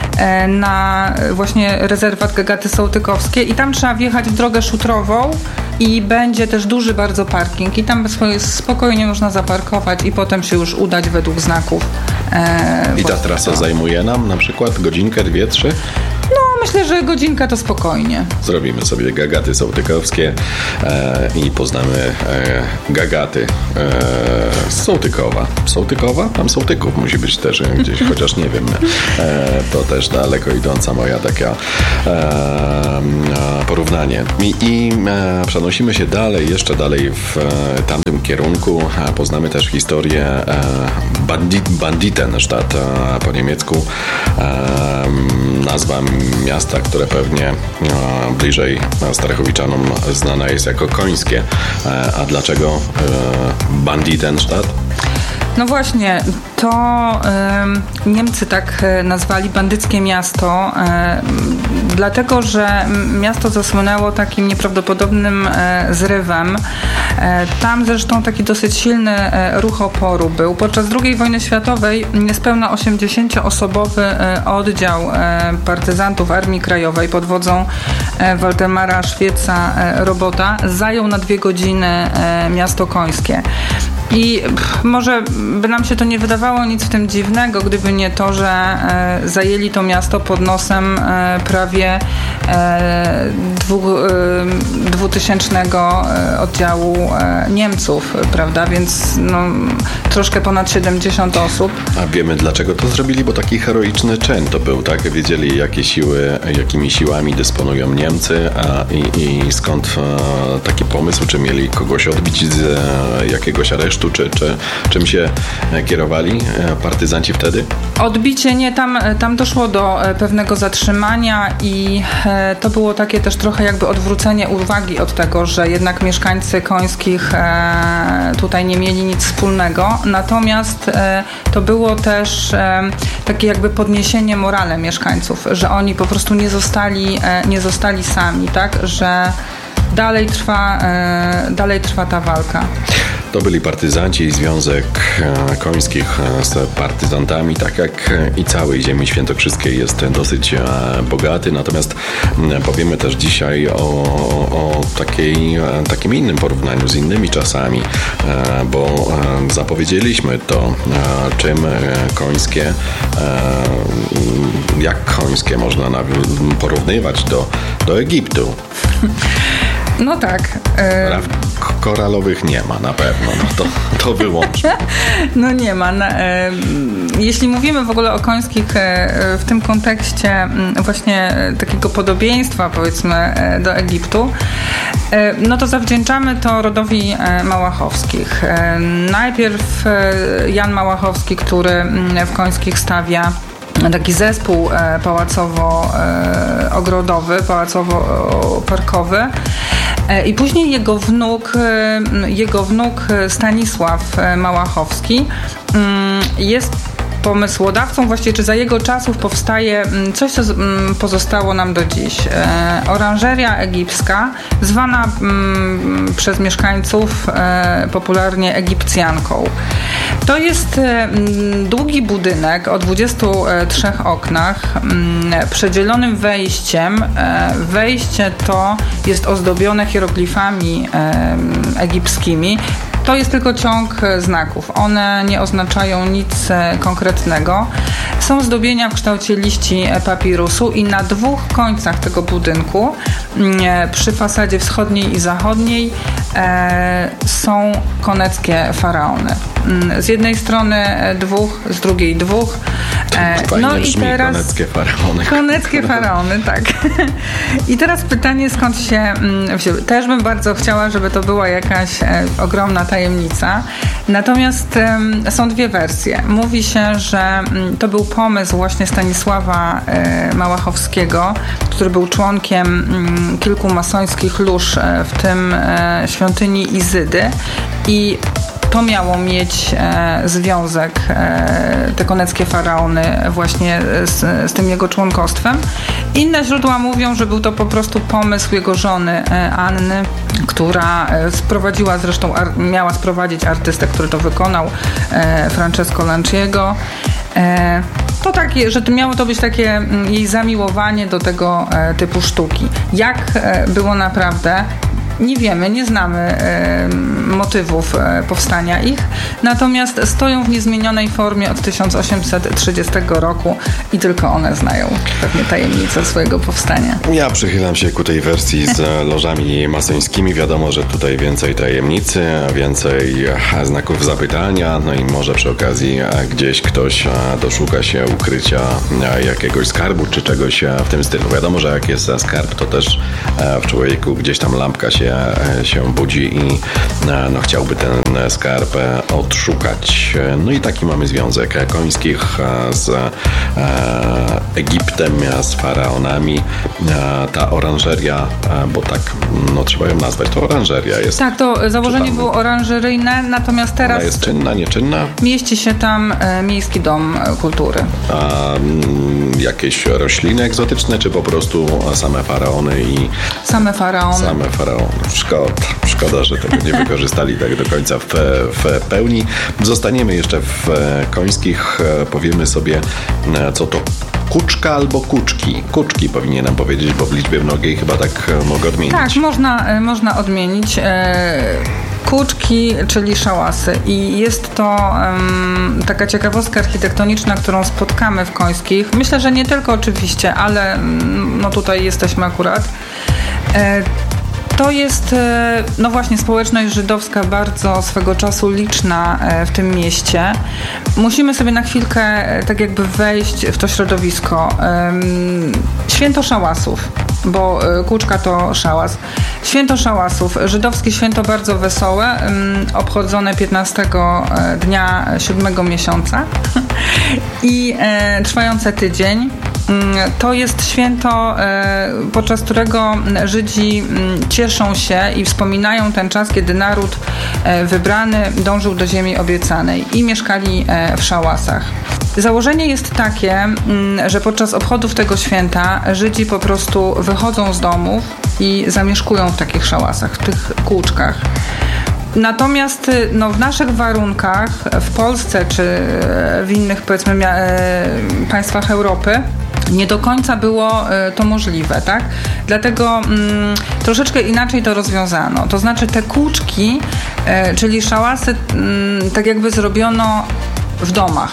na właśnie rezerwat Gagaty Sołtykowskie i tam trzeba wjechać w drogę szutrową i będzie też duży bardzo parking i tam spokojnie można zaparkować i potem się już udać według znaków. I ta trasa to zajmuje nam na przykład godzinkę, dwie, trzy? No, myślę, że godzinka to spokojnie. Zrobimy sobie Gagaty Sołtykowskie e, i poznamy e, Gagaty e, z Sołtykowa. Sołtykowa? Tam Sołtyków musi być też gdzieś, chociaż nie wiem. E, to też daleko idąca moja taka e, porównanie. I, i e, przenosimy się dalej, jeszcze dalej w e, tamtym kierunku. E, poznamy też historię e, bandit, Banditenstadt, e, po niemiecku e, nazwa miasta, które pewnie e, bliżej Starachowiczanom znane jest jako końskie. E, a dlaczego e, Banditenstadt? No właśnie, to y, Niemcy tak nazwali bandyckie miasto, y, dlatego, że miasto zasłynęło takim nieprawdopodobnym y, zrywem. Y, tam zresztą taki dosyć silny y, ruch oporu był. Podczas drugiej wojny światowej niespełna osiemdziesięcioosobowy y, oddział y, partyzantów Armii Krajowej pod wodzą y, Waldemara Szwieca y, Robota zajął na dwie godziny y, miasto końskie. I pff, może by nam się to nie wydawało nic w tym dziwnego, gdyby nie to, że e, zajęli to miasto pod nosem e, prawie e, dwu, e, dwutysięcznego oddziału e, Niemców, prawda? Więc no, troszkę ponad siedemdziesiąt osób. A wiemy, dlaczego to zrobili? Bo taki heroiczny czyn to był, tak? Wiedzieli, jakie siły, jakimi siłami dysponują Niemcy a, i, i skąd e, taki pomysł, czy mieli kogoś odbić z e, jakiegoś aresztu, Czy, czy czym się kierowali partyzanci wtedy? Odbicie nie, tam, tam doszło do pewnego zatrzymania i to było takie też trochę jakby odwrócenie uwagi od tego, że jednak mieszkańcy Końskich tutaj nie mieli nic wspólnego. Natomiast to było też takie jakby podniesienie morale mieszkańców, że oni po prostu nie zostali, nie zostali sami, tak, że dalej trwa, dalej trwa ta walka. To byli partyzanci i Związek Końskich z partyzantami, tak jak i całej ziemi świętokrzyskiej jest dosyć bogaty, natomiast powiemy też dzisiaj o, o takiej, takim innym porównaniu z innymi czasami, bo zapowiedzieliśmy to, czym końskie, jak końskie można porównywać do, do Egiptu. No tak. Praw koralowych nie ma na pewno, no to, to wyłączmy. No nie ma. E, jeśli mówimy w ogóle o Końskich e, w tym kontekście właśnie takiego podobieństwa, powiedzmy, do Egiptu, e, no to zawdzięczamy to rodowi Małachowskich. E, najpierw Jan Małachowski, który w Końskich stawia taki zespół pałacowo-ogrodowy, pałacowo-parkowy. I później jego wnuk, jego wnuk Stanisław Małachowski jest pomysłodawcą, właściwie czy za jego czasów powstaje coś, co pozostało nam do dziś. Oranżeria egipska, zwana przez mieszkańców popularnie Egipcjanką. To jest długi budynek o dwudziestu trzech oknach, przedzielonym wejściem. Wejście to jest ozdobione hieroglifami egipskimi. To jest tylko ciąg znaków. One nie oznaczają nic konkretnego. Są zdobienia w kształcie liści papirusu i na dwóch końcach tego budynku, przy fasadzie wschodniej i zachodniej, są koneckie faraony. Z jednej strony dwóch, z drugiej dwóch. Fajnie no brzmi, i teraz koneckie faraony. Koneckie faraony, tak. I teraz pytanie, skąd się wzięły. Też bym bardzo chciała, żeby to była jakaś e, ogromna tajemnica. Natomiast e, są dwie wersje. Mówi się, że m, to był pomysł właśnie Stanisława e, Małachowskiego, który był członkiem m, kilku masońskich lóż, e, w tym e, świątyni Izydy. I to miało mieć e, związek, e, te koneckie faraony właśnie z, z tym jego członkostwem. Inne źródła mówią, że był to po prostu pomysł jego żony e, Anny, która e, sprowadziła zresztą, ar, miała sprowadzić artystę, który to wykonał, e, Francesco Lanciego. E, to takie, że to miało to być takie m, jej zamiłowanie do tego e, typu sztuki. Jak e, było naprawdę? Nie wiemy, nie znamy e, motywów e, powstania ich, natomiast stoją w niezmienionej formie od tysiąc osiemset trzydziestego roku i tylko one znają pewnie tajemnicę swojego powstania. Ja przychylam się ku tej wersji z lożami masońskimi. Wiadomo, że tutaj więcej tajemnicy, więcej znaków zapytania, no i może przy okazji gdzieś ktoś doszuka się ukrycia jakiegoś skarbu czy czegoś w tym stylu. Wiadomo, że jak jest skarb, to też w człowieku gdzieś tam lampka się się budzi i no, chciałby ten skarb odszukać. No i taki mamy związek końskich z e, Egiptem, z faraonami. E, ta oranżeria, e, bo tak no, trzeba ją nazwać, to oranżeria jest. Tak, to założenie tam, było oranżeryjne, natomiast teraz ona jest czynna, nieczynna? Mieści się tam e, Miejski Dom Kultury. A m, jakieś rośliny egzotyczne, czy po prostu same faraony i... Same faraony. Same faraony. Szkoda, szkoda, że tego nie wykorzystali tak do końca w, w pełni. Zostaniemy jeszcze w końskich. Powiemy sobie, co to kuczka albo kuczki. Kuczki powinienem powiedzieć, bo w liczbie mnogiej chyba tak mogę odmienić. Tak, można, można odmienić. Kuczki, czyli szałasy. I jest to um, taka ciekawostka architektoniczna, którą spotkamy w końskich. Myślę, że nie tylko oczywiście, ale no tutaj jesteśmy akurat. E, To jest, no właśnie, społeczność żydowska bardzo swego czasu liczna w tym mieście. Musimy sobie na chwilkę tak jakby wejść w to środowisko. Święto szałasów, bo kuczka to szałas. Święto szałasów, żydowskie święto bardzo wesołe, obchodzone piętnastego dnia siódmego miesiąca i trwające tydzień. To jest święto, podczas którego Żydzi cieszą się i wspominają ten czas, kiedy naród wybrany dążył do ziemi obiecanej i mieszkali w szałasach. Założenie jest takie, że podczas obchodów tego święta Żydzi po prostu wychodzą z domów i zamieszkują w takich szałasach, w tych kółczkach. Natomiast no, w naszych warunkach, w Polsce czy w innych, powiedzmy, mia- państwach Europy, nie do końca było to możliwe, tak? Dlatego mm, troszeczkę inaczej to rozwiązano. To znaczy te kółczki, e, czyli szałasy, mm, tak jakby zrobiono w domach.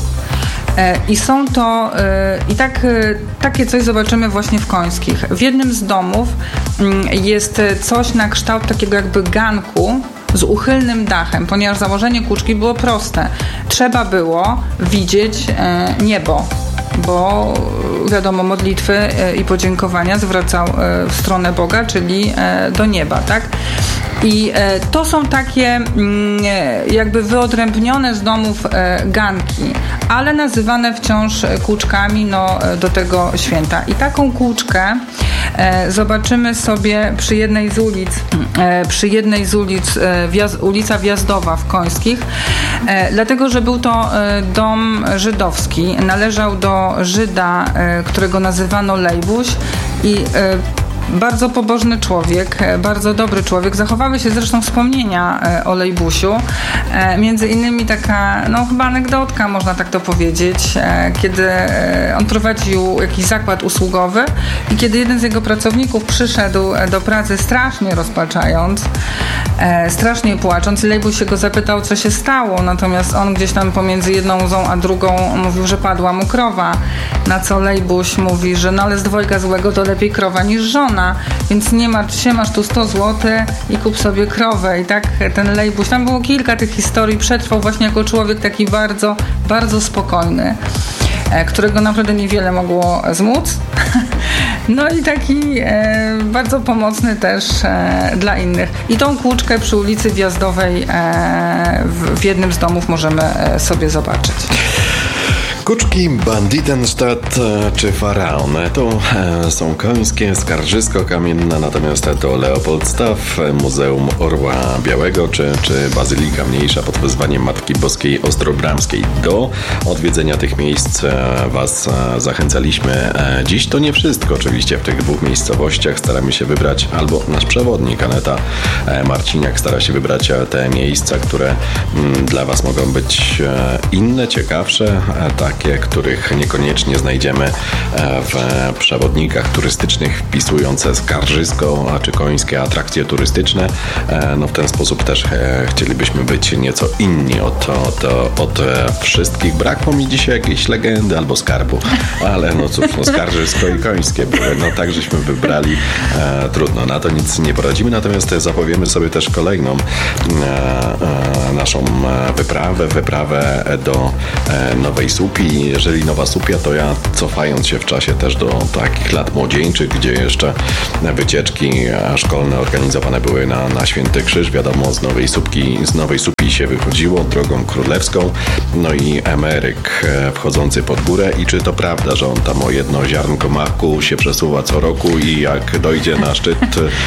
E, I są to, e, i tak, e, takie coś zobaczymy właśnie w końskich. W jednym z domów mm, jest coś na kształt takiego jakby ganku z uchylnym dachem, ponieważ założenie kółczki było proste. Trzeba było widzieć e, niebo, bo wiadomo, modlitwy i podziękowania zwracał w stronę Boga, czyli do nieba, tak? I to są takie jakby wyodrębnione z domów ganki, ale nazywane wciąż kółczkami no, do tego święta. I taką kółczkę zobaczymy sobie przy jednej z ulic, przy jednej z ulic, ulica Wjazdowa w Końskich, dlatego, że był to dom żydowski. Należał do Żyda, którego nazywano Lejbuś i bardzo pobożny człowiek, bardzo dobry człowiek. Zachowały się zresztą wspomnienia o Lejbusiu. Między innymi taka, no chyba anegdotka, można tak to powiedzieć, kiedy on prowadził jakiś zakład usługowy i kiedy jeden z jego pracowników przyszedł do pracy strasznie rozpaczając, strasznie płacząc, Lejbuś się go zapytał, co się stało, natomiast on gdzieś tam pomiędzy jedną łzą a drugą mówił, że padła mu krowa, na co Lejbuś mówi, że no ale z dwojga złego to lepiej krowa niż żona. Więc nie martw się, masz tu sto złotych i kup sobie krowę. I tak ten Lejbuś, tam było kilka tych historii, przetrwał właśnie jako człowiek taki bardzo, bardzo spokojny. którego naprawdę niewiele mogło zmóc. No i taki e, bardzo pomocny też e, dla innych. I tą kłuczkę przy ulicy Wjazdowej e, w, w jednym z domów możemy e, sobie zobaczyć. Kuczki, Banditenstadt czy Faraon to są końskie, skarżysko kamienne, natomiast to Leopoldstaff, Muzeum Orła Białego czy, czy Bazylika Mniejsza pod wezwaniem Matki Boskiej Ostrobramskiej. Do odwiedzenia tych miejsc Was zachęcaliśmy. Dziś to nie wszystko oczywiście w tych dwóch miejscowościach. Staramy się wybrać, albo nasz przewodnik Aneta Marciniak stara się wybrać te miejsca, które dla Was mogą być inne, ciekawsze, tak takie, których niekoniecznie znajdziemy w przewodnikach turystycznych wpisujące skarżysko, a czy końskie atrakcje turystyczne. No w ten sposób też chcielibyśmy być nieco inni od, od, od wszystkich. Brakło mi dzisiaj jakiejś legendy albo skarbu, ale no cóż, no skarżysko i końskie były. No tak żeśmy wybrali. E, trudno, na to nic nie poradzimy, natomiast zapowiemy sobie też kolejną e, e, naszą wyprawę, wyprawę do e, Nowej Słupii. Jeżeli Nowa Słupia, to ja cofając się w czasie też do takich lat młodzieńczych, gdzie jeszcze wycieczki szkolne organizowane były na, na Święty Krzyż. Wiadomo, z Nowej Słupki, z Nowej Słupii się wychodziło drogą królewską. No i emeryk wchodzący pod górę. I czy to prawda, że on tam o jedno ziarnko maku się przesuwa co roku i jak dojdzie na szczyt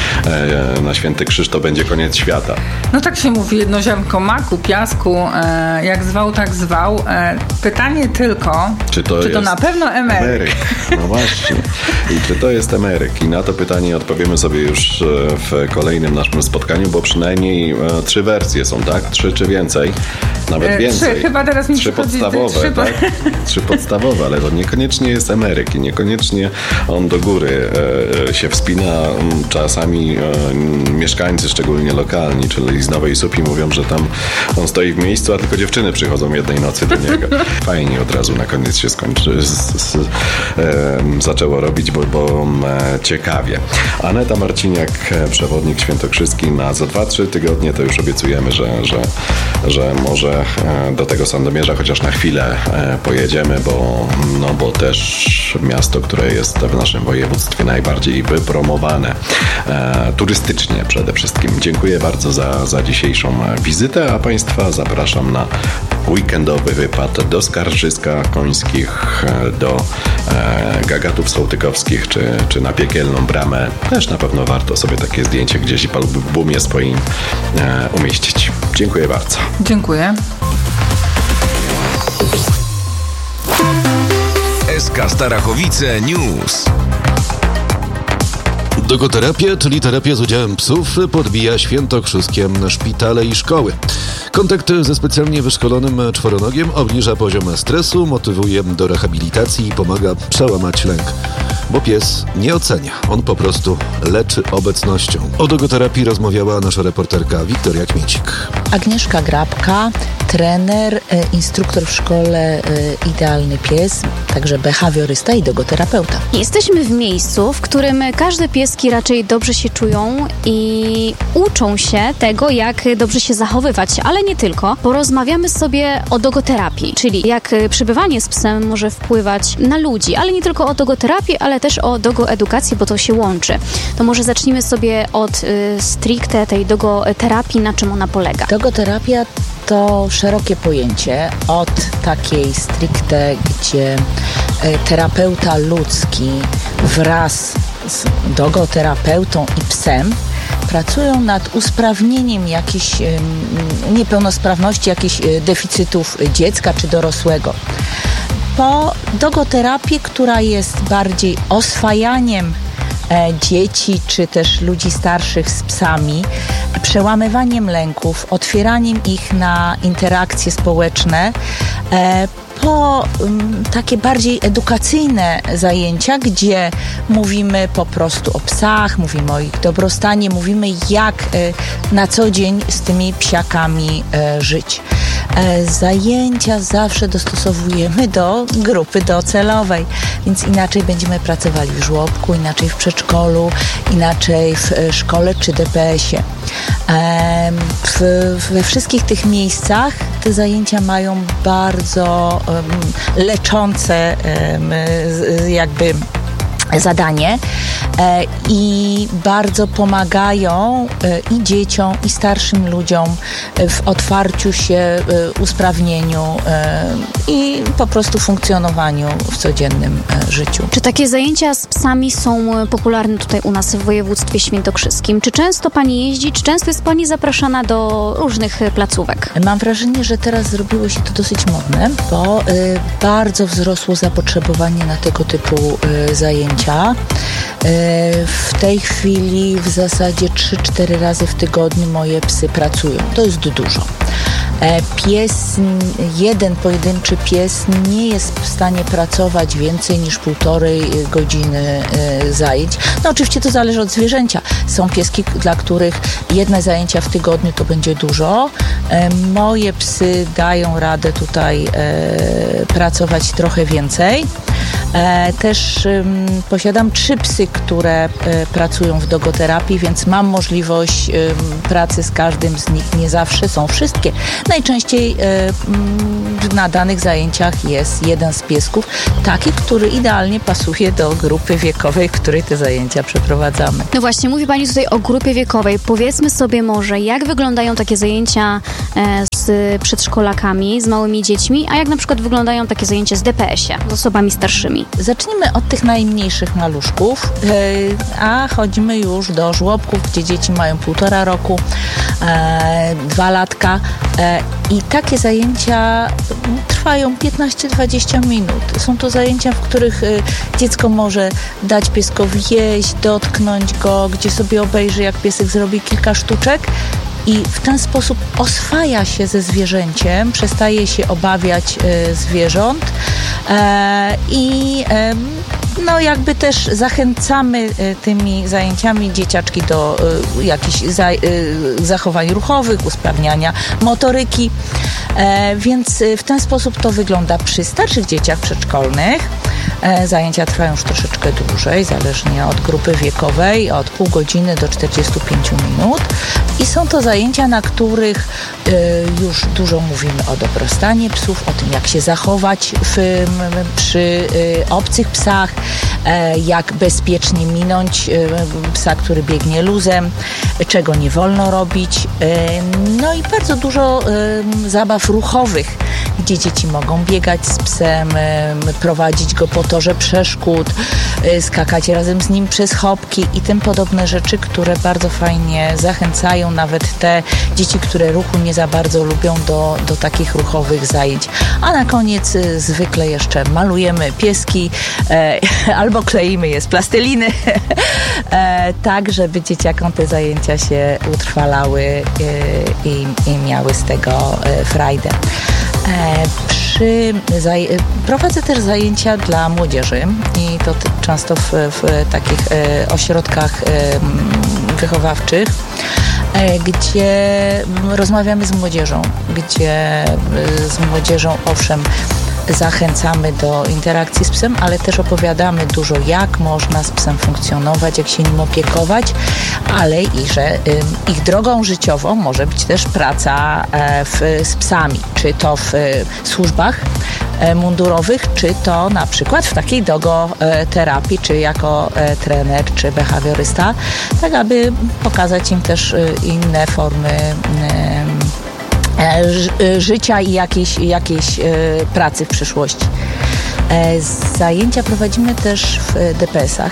e, na Święty Krzyż, to będzie koniec świata? No tak się mówi, jedno ziarnko maku, piasku, e, jak zwał, tak zwał. E, pytanie tylko, czy to, czy to na pewno emeryk? emeryk? No właśnie. I czy to jest emeryk? I na to pytanie odpowiemy sobie już w kolejnym naszym spotkaniu, bo przynajmniej trzy wersje są, tak? Trzy czy więcej? Nawet więcej. Trzy, chyba teraz mi Trzy podstawowe, trzy, tak? Trzy podstawowe, ale to niekoniecznie jest emeryk i niekoniecznie on do góry e, się wspina. Czasami e, mieszkańcy, szczególnie lokalni, czyli z Nowej Słupii, mówią, że tam on stoi w miejscu, a tylko dziewczyny przychodzą jednej nocy do niego. Fajnie od razu na koniec się skończy, z, z, e, zaczęło robić, bo, bo e, ciekawie. Aneta Marciniak, przewodnik świętokrzyski, na za dwa trzy tygodnie to już obiecujemy, że, że, że może e, do tego Sandomierza chociaż na chwilę e, pojedziemy, bo, no, bo też miasto, które jest w naszym województwie najbardziej wypromowane e, turystycznie przede wszystkim. Dziękuję bardzo za, za dzisiejszą wizytę, a Państwa zapraszam na weekendowy wypad do Skarżyska Końskich, do e, Gagatów Sołtykowskich, czy, czy na Piekielną Bramę. Też na pewno warto sobie takie zdjęcie gdzieś w albumie swoim e, umieścić. Dziękuję bardzo. Dziękuję. S K Starachowice News. Dogoterapię, czyli terapię z udziałem psów, podbija świętokrzyskie szpitale i szkoły. Kontakt ze specjalnie wyszkolonym czworonogiem obniża poziom stresu, motywuje do rehabilitacji i pomaga przełamać lęk. Bo pies nie ocenia, on po prostu leczy obecnością. O dogoterapii rozmawiała nasza reporterka Wiktoria Kmiecik. Agnieszka Grabka, trener, instruktor w szkole Idealny Pies, także behawiorysta i dogoterapeuta. Jesteśmy w miejscu, w którym każde pieski raczej dobrze się czują i uczą się tego, jak dobrze się zachowywać, ale nie tylko. Porozmawiamy sobie o dogoterapii, czyli jak przebywanie z psem może wpływać na ludzi, ale nie tylko o dogoterapii, ale też o dogoedukację, bo to się łączy. To może zacznijmy sobie od y, stricte tej dogoterapii, na czym ona polega. Dogoterapia to szerokie pojęcie od takiej stricte, gdzie terapeuta ludzki wraz z dogoterapeutą i psem pracują nad usprawnieniem jakichś niepełnosprawności, jakichś deficytów dziecka czy dorosłego. Po dogoterapię, która jest bardziej oswajaniem dzieci czy też ludzi starszych z psami, przełamywaniem lęków, otwieraniem ich na interakcje społeczne, po um, takie bardziej edukacyjne zajęcia, gdzie mówimy po prostu o psach, mówimy o ich dobrostanie, mówimy jak y, na co dzień z tymi psiakami y, żyć. E, zajęcia zawsze dostosowujemy do grupy docelowej, więc inaczej będziemy pracowali w żłobku, inaczej w przedszkolu, inaczej w y, szkole czy D P S ie. E, w, we wszystkich tych miejscach te zajęcia mają bardzo um, leczące um, jakby zadanie e, i bardzo pomagają e, i dzieciom, i starszym ludziom w otwarciu się, e, usprawnieniu e, i po prostu funkcjonowaniu w codziennym e, życiu. Czy takie zajęcia z psami są popularne tutaj u nas w województwie świętokrzyskim? Czy często Pani jeździ? Czy często jest Pani zapraszana do różnych placówek? Mam wrażenie, że teraz zrobiło się to dosyć modne, bo e, bardzo wzrosło zapotrzebowanie na tego typu e, zajęcia. W tej chwili w zasadzie trzy cztery razy w tygodniu moje psy pracują. To jest dużo. Pies, jeden pojedynczy pies nie jest w stanie pracować więcej niż półtorej godziny zajęć. No oczywiście to zależy od zwierzęcia. Są pieski, dla których jedne zajęcia w tygodniu to będzie dużo. Moje psy dają radę tutaj pracować trochę więcej. Też posiadam trzy psy, które pracują w dogoterapii, więc mam możliwość pracy z każdym z nich. Nie zawsze są wszystkie. Najczęściej na danych zajęciach jest jeden z piesków, taki, który idealnie pasuje do grupy wiekowej, w której te zajęcia przeprowadzamy. No właśnie, mówi Pani tutaj o grupie wiekowej. Powiedzmy sobie może, jak wyglądają takie zajęcia z przedszkolakami, z małymi dziećmi, a jak na przykład wyglądają takie zajęcia z D P S-ie, z osobami starszymi? Zacznijmy od tych najmniejszych maluszków, a chodzimy już do żłobków, gdzie dzieci mają półtora roku, dwa latka i takie zajęcia trwają piętnaście dwadzieścia minut. Są to zajęcia, w których dziecko może dać pieskowi jeść, dotknąć go, gdzie sobie obejrzy, jak piesek zrobi kilka sztuczek. I w ten sposób oswaja się ze zwierzęciem, przestaje się obawiać e, zwierząt e, i e, no jakby też zachęcamy e, tymi zajęciami dzieciaczki do e, jakichś za, e, zachowań ruchowych, usprawniania motoryki, e, więc w ten sposób to wygląda przy starszych dzieciach przedszkolnych. E, zajęcia trwają już troszeczkę dłużej, zależnie od grupy wiekowej, od pół godziny do czterdziestu pięciu minut i są to zajęcia, na których y, już dużo mówimy o dobrostanie psów, o tym, jak się zachować w, przy y, obcych psach, y, jak bezpiecznie minąć y, psa, który biegnie luzem, czego nie wolno robić. Y, no i bardzo dużo y, zabaw ruchowych, gdzie dzieci mogą biegać z psem, y, prowadzić go po torze przeszkód, y, skakać razem z nim przez chopki i tym podobne rzeczy, które bardzo fajnie zachęcają nawet te dzieci, które ruchu nie za bardzo lubią do, do takich ruchowych zajęć. A na koniec y, zwykle jeszcze malujemy pieski e, albo kleimy je z plasteliny, e, tak żeby dzieciakom te zajęcia się utrwalały y, i, i miały z tego y, frajdę. E, przy, zaj, prowadzę też zajęcia dla młodzieży i to t- często w, w takich e, ośrodkach e, wychowawczych, gdzie rozmawiamy z młodzieżą, gdzie z młodzieżą owszem zachęcamy do interakcji z psem, ale też opowiadamy dużo, jak można z psem funkcjonować, jak się nim opiekować, ale i że y, ich drogą życiową może być też praca e, w, z psami, czy to w y, służbach e, mundurowych, czy to na przykład w takiej dogoterapii, czy jako e, trener, czy behawiorysta, tak aby pokazać im też y, inne formy y, życia i jakiejś, jakiejś pracy w przyszłości. Zajęcia prowadzimy też w D P S-ach.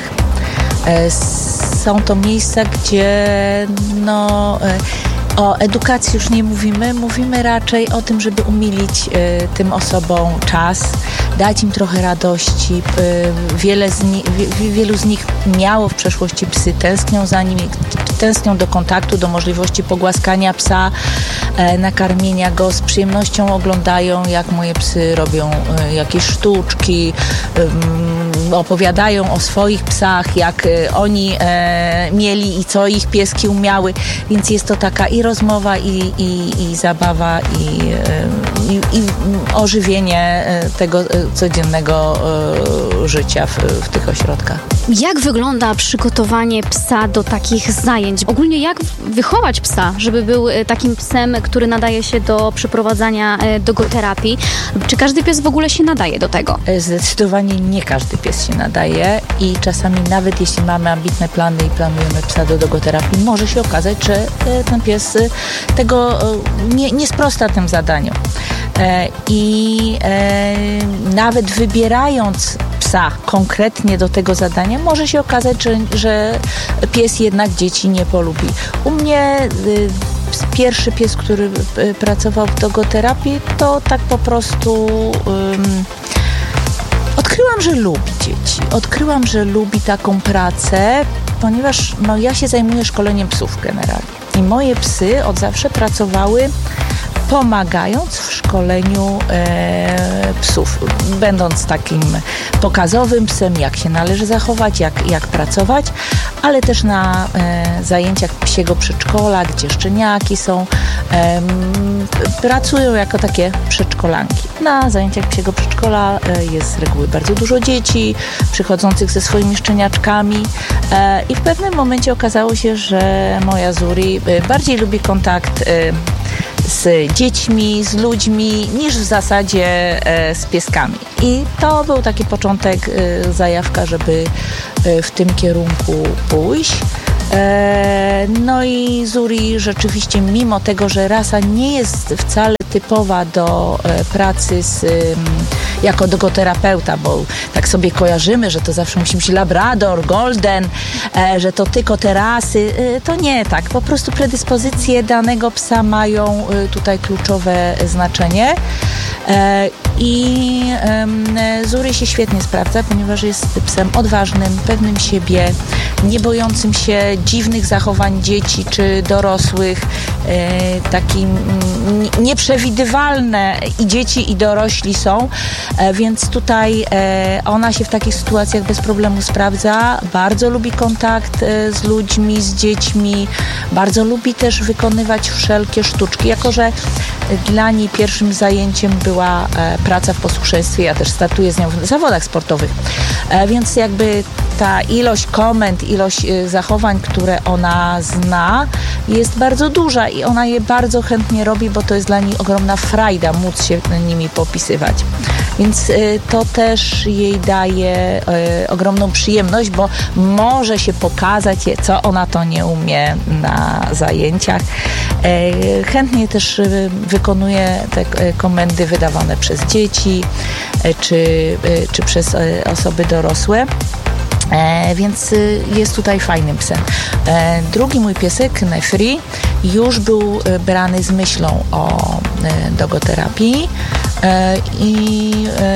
Są to miejsca, gdzie no, o edukacji już nie mówimy, mówimy raczej o tym, żeby umilić tym osobom czas, dać im trochę radości. Wiele z ni- wielu z nich miało w przeszłości psy, tęsknią za nimi, tęsknią do kontaktu, do możliwości pogłaskania psa, nakarmienia go, z przyjemnością oglądają, jak moje psy robią jakieś sztuczki, opowiadają o swoich psach, jak oni e, mieli i co ich pieski umiały, więc jest to taka i rozmowa, i, i, i zabawa, i, i, i ożywienie tego codziennego e, życia w, w tych ośrodkach. Jak wygląda przygotowanie psa do takich zajęć? Ogólnie jak wychować psa, żeby był takim psem, który nadaje się do przeprowadzania dogoterapii? Czy każdy pies w ogóle się nadaje do tego? Zdecydowanie nie każdy pies się nadaje i czasami nawet jeśli mamy ambitne plany i planujemy psa do dogoterapii, może się okazać, że ten pies tego nie, nie sprosta tym zadaniu. I nawet wybierając psa konkretnie do tego zadania, może się okazać, że, że pies jednak dzieci nie polubi. U mnie y, pierwszy pies, który y, pracował w dogoterapii, to tak po prostu y, odkryłam, że lubi dzieci. Odkryłam, że lubi taką pracę, ponieważ no, ja się zajmuję szkoleniem psów generalnie. I moje psy od zawsze pracowały pomagając w szkoleniu e, psów, będąc takim pokazowym psem, jak się należy zachować, jak, jak pracować, ale też na e, zajęciach psiego przedszkola, gdzie szczeniaki są, e, pracują jako takie przedszkolanki. Na zajęciach psiego przedszkola e, jest z reguły bardzo dużo dzieci przychodzących ze swoimi szczeniaczkami e, i w pewnym momencie okazało się, że moja Zuri e, bardziej lubi kontakt e, z dziećmi, z ludźmi, niż w zasadzie e, z pieskami. I to był taki początek, e, zajawka, żeby e, w tym kierunku pójść. E, no i Zuri rzeczywiście, mimo tego, że rasa nie jest wcale typowa do e, pracy z, e, jako dogoterapeuta, bo tak sobie kojarzymy, że to zawsze musi być labrador, golden, e, że to tylko te rasy. E, to nie tak. Po prostu predyspozycje danego psa mają e, tutaj kluczowe znaczenie. E, I e, Zuri się świetnie sprawdza, ponieważ jest psem odważnym, pewnym siebie, nie bojącym się dziwnych zachowań dzieci czy dorosłych, e, takim nieprzewidywalne i dzieci, i dorośli są, e, więc tutaj e, ona się w takich sytuacjach bez problemu sprawdza, bardzo lubi kontakt e, z ludźmi, z dziećmi, bardzo lubi też wykonywać wszelkie sztuczki, jako że dla niej pierwszym zajęciem była e, praca w posłuszeństwie, ja też startuję z nią w zawodach sportowych, e, więc jakby ta ilość komend, ilość e, zachowań, które ona zna, jest bardzo duża i ona je bardzo chętnie robi, bo to jest dla niej ogromna frajda móc się nimi popisywać. Więc y, to też jej daje y, ogromną przyjemność, bo może się pokazać, co ona to nie umie na zajęciach. Y, chętnie też y, wykonuje te y, komendy wydawane przez dzieci y, czy, y, czy przez y, osoby dorosłe. E, więc y, jest tutaj fajnym psem. E, drugi mój piesek, Nefri, już był y, brany z myślą o y, dogoterapii e, i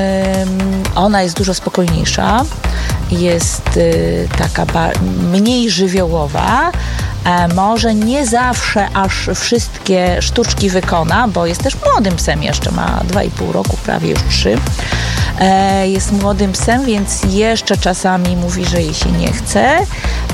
y, ona jest dużo spokojniejsza, jest y, taka ba- mniej żywiołowa. E, może nie zawsze aż wszystkie sztuczki wykona, bo jest też młodym psem jeszcze, ma dwa i pół roku, prawie już trzy. E, jest młodym psem, więc jeszcze czasami mówi, że jej się nie chce, e,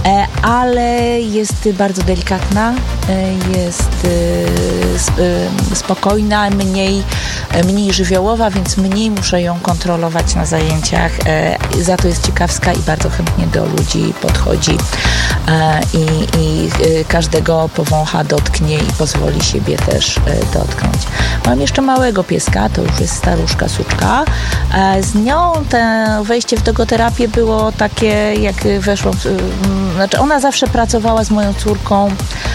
ale jest bardzo delikatna, e, jest e, sp- e, spokojna, mniej, e, mniej żywiołowa, więc mniej muszę ją kontrolować na zajęciach. E, za to jest ciekawska i bardzo chętnie do ludzi podchodzi e, i, i e, każdego powącha, dotknie i pozwoli siebie też e, dotknąć. Mam jeszcze małego pieska, to już jest staruszka, suczka. E, z nią to wejście w dogoterapię było takie, jak weszłam, znaczy ona zawsze pracowała z moją córką.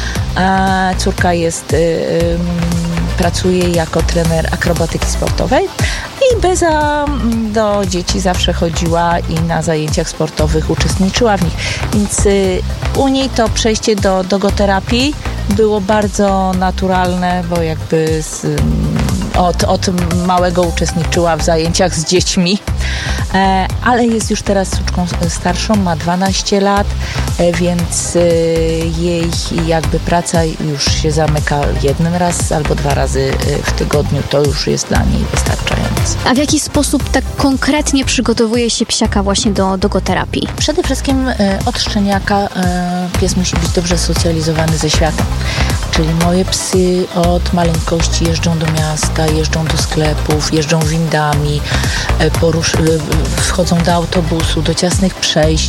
E, córka jest, y, pracuje jako trener akrobatyki sportowej i Beza do dzieci zawsze chodziła i na zajęciach sportowych uczestniczyła w nich. Więc y, u niej to przejście do dogoterapii było bardzo naturalne, bo jakby z, Od, od małego uczestniczyła w zajęciach z dziećmi, e, ale jest już teraz suczką starszą, ma dwanaście lat, e, więc e, jej jakby praca już się zamyka jeden raz albo dwa razy w tygodniu. To już jest dla niej wystarczające. A w jaki sposób tak konkretnie przygotowuje się psiaka właśnie do dogoterapii? Przede wszystkim e, od szczeniaka e, pies musi być dobrze socjalizowany ze światem. Czyli moje psy od maleńkości jeżdżą do miasta, jeżdżą do sklepów, jeżdżą windami, porusz- wchodzą do autobusu, do ciasnych przejść,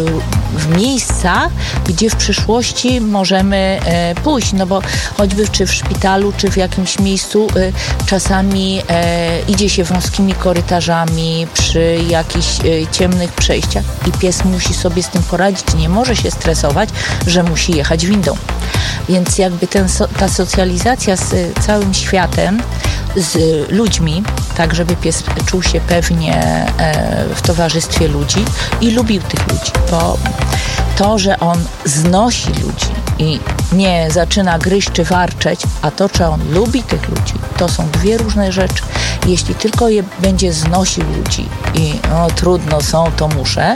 w miejsca, gdzie w przyszłości możemy pójść, no bo choćby czy w szpitalu, czy w jakimś miejscu czasami idzie się wąskimi korytarzami przy jakichś ciemnych przejściach i pies musi sobie z tym poradzić, nie może się stresować, że musi jechać windą. Więc jakby ten, ta socjalizacja z całym światem, z ludźmi, tak żeby pies czuł się pewnie w towarzystwie ludzi i lubił tych ludzi, bo to, że on znosi ludzi i nie zaczyna gryźć czy warczeć, a to, czy on lubi tych ludzi, to są dwie różne rzeczy. Jeśli tylko je będzie znosił ludzi i no, trudno są, to muszę,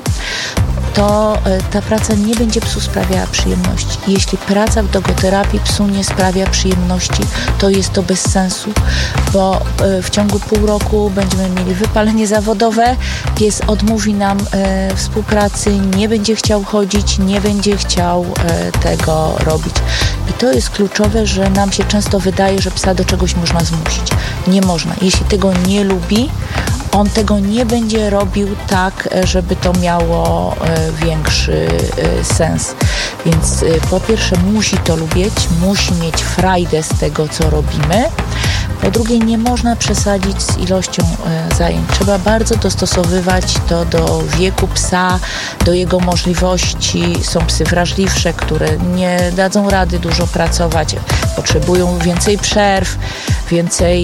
to ta praca nie będzie psu sprawiała przyjemności. Jeśli praca w dogoterapii psu nie sprawia przyjemności, to jest to bez sensu, bo w ciągu pół roku będziemy mieli wypalenie zawodowe, pies odmówi nam e, współpracy, nie będzie chciał chodzić, nie będzie chciał e, tego robić. I to jest kluczowe, że nam się często wydaje, że psa do czegoś można zmusić. Nie można. Jeśli tego nie lubi, on tego nie będzie robił tak, żeby to miało większy sens. Więc po pierwsze musi to lubić, musi mieć frajdę z tego, co robimy. Po drugie, nie można przesadzić z ilością zajęć. Trzeba bardzo dostosowywać to do wieku psa, do jego możliwości. Są psy wrażliwsze, które nie dadzą rady dużo pracować, potrzebują więcej przerw, więcej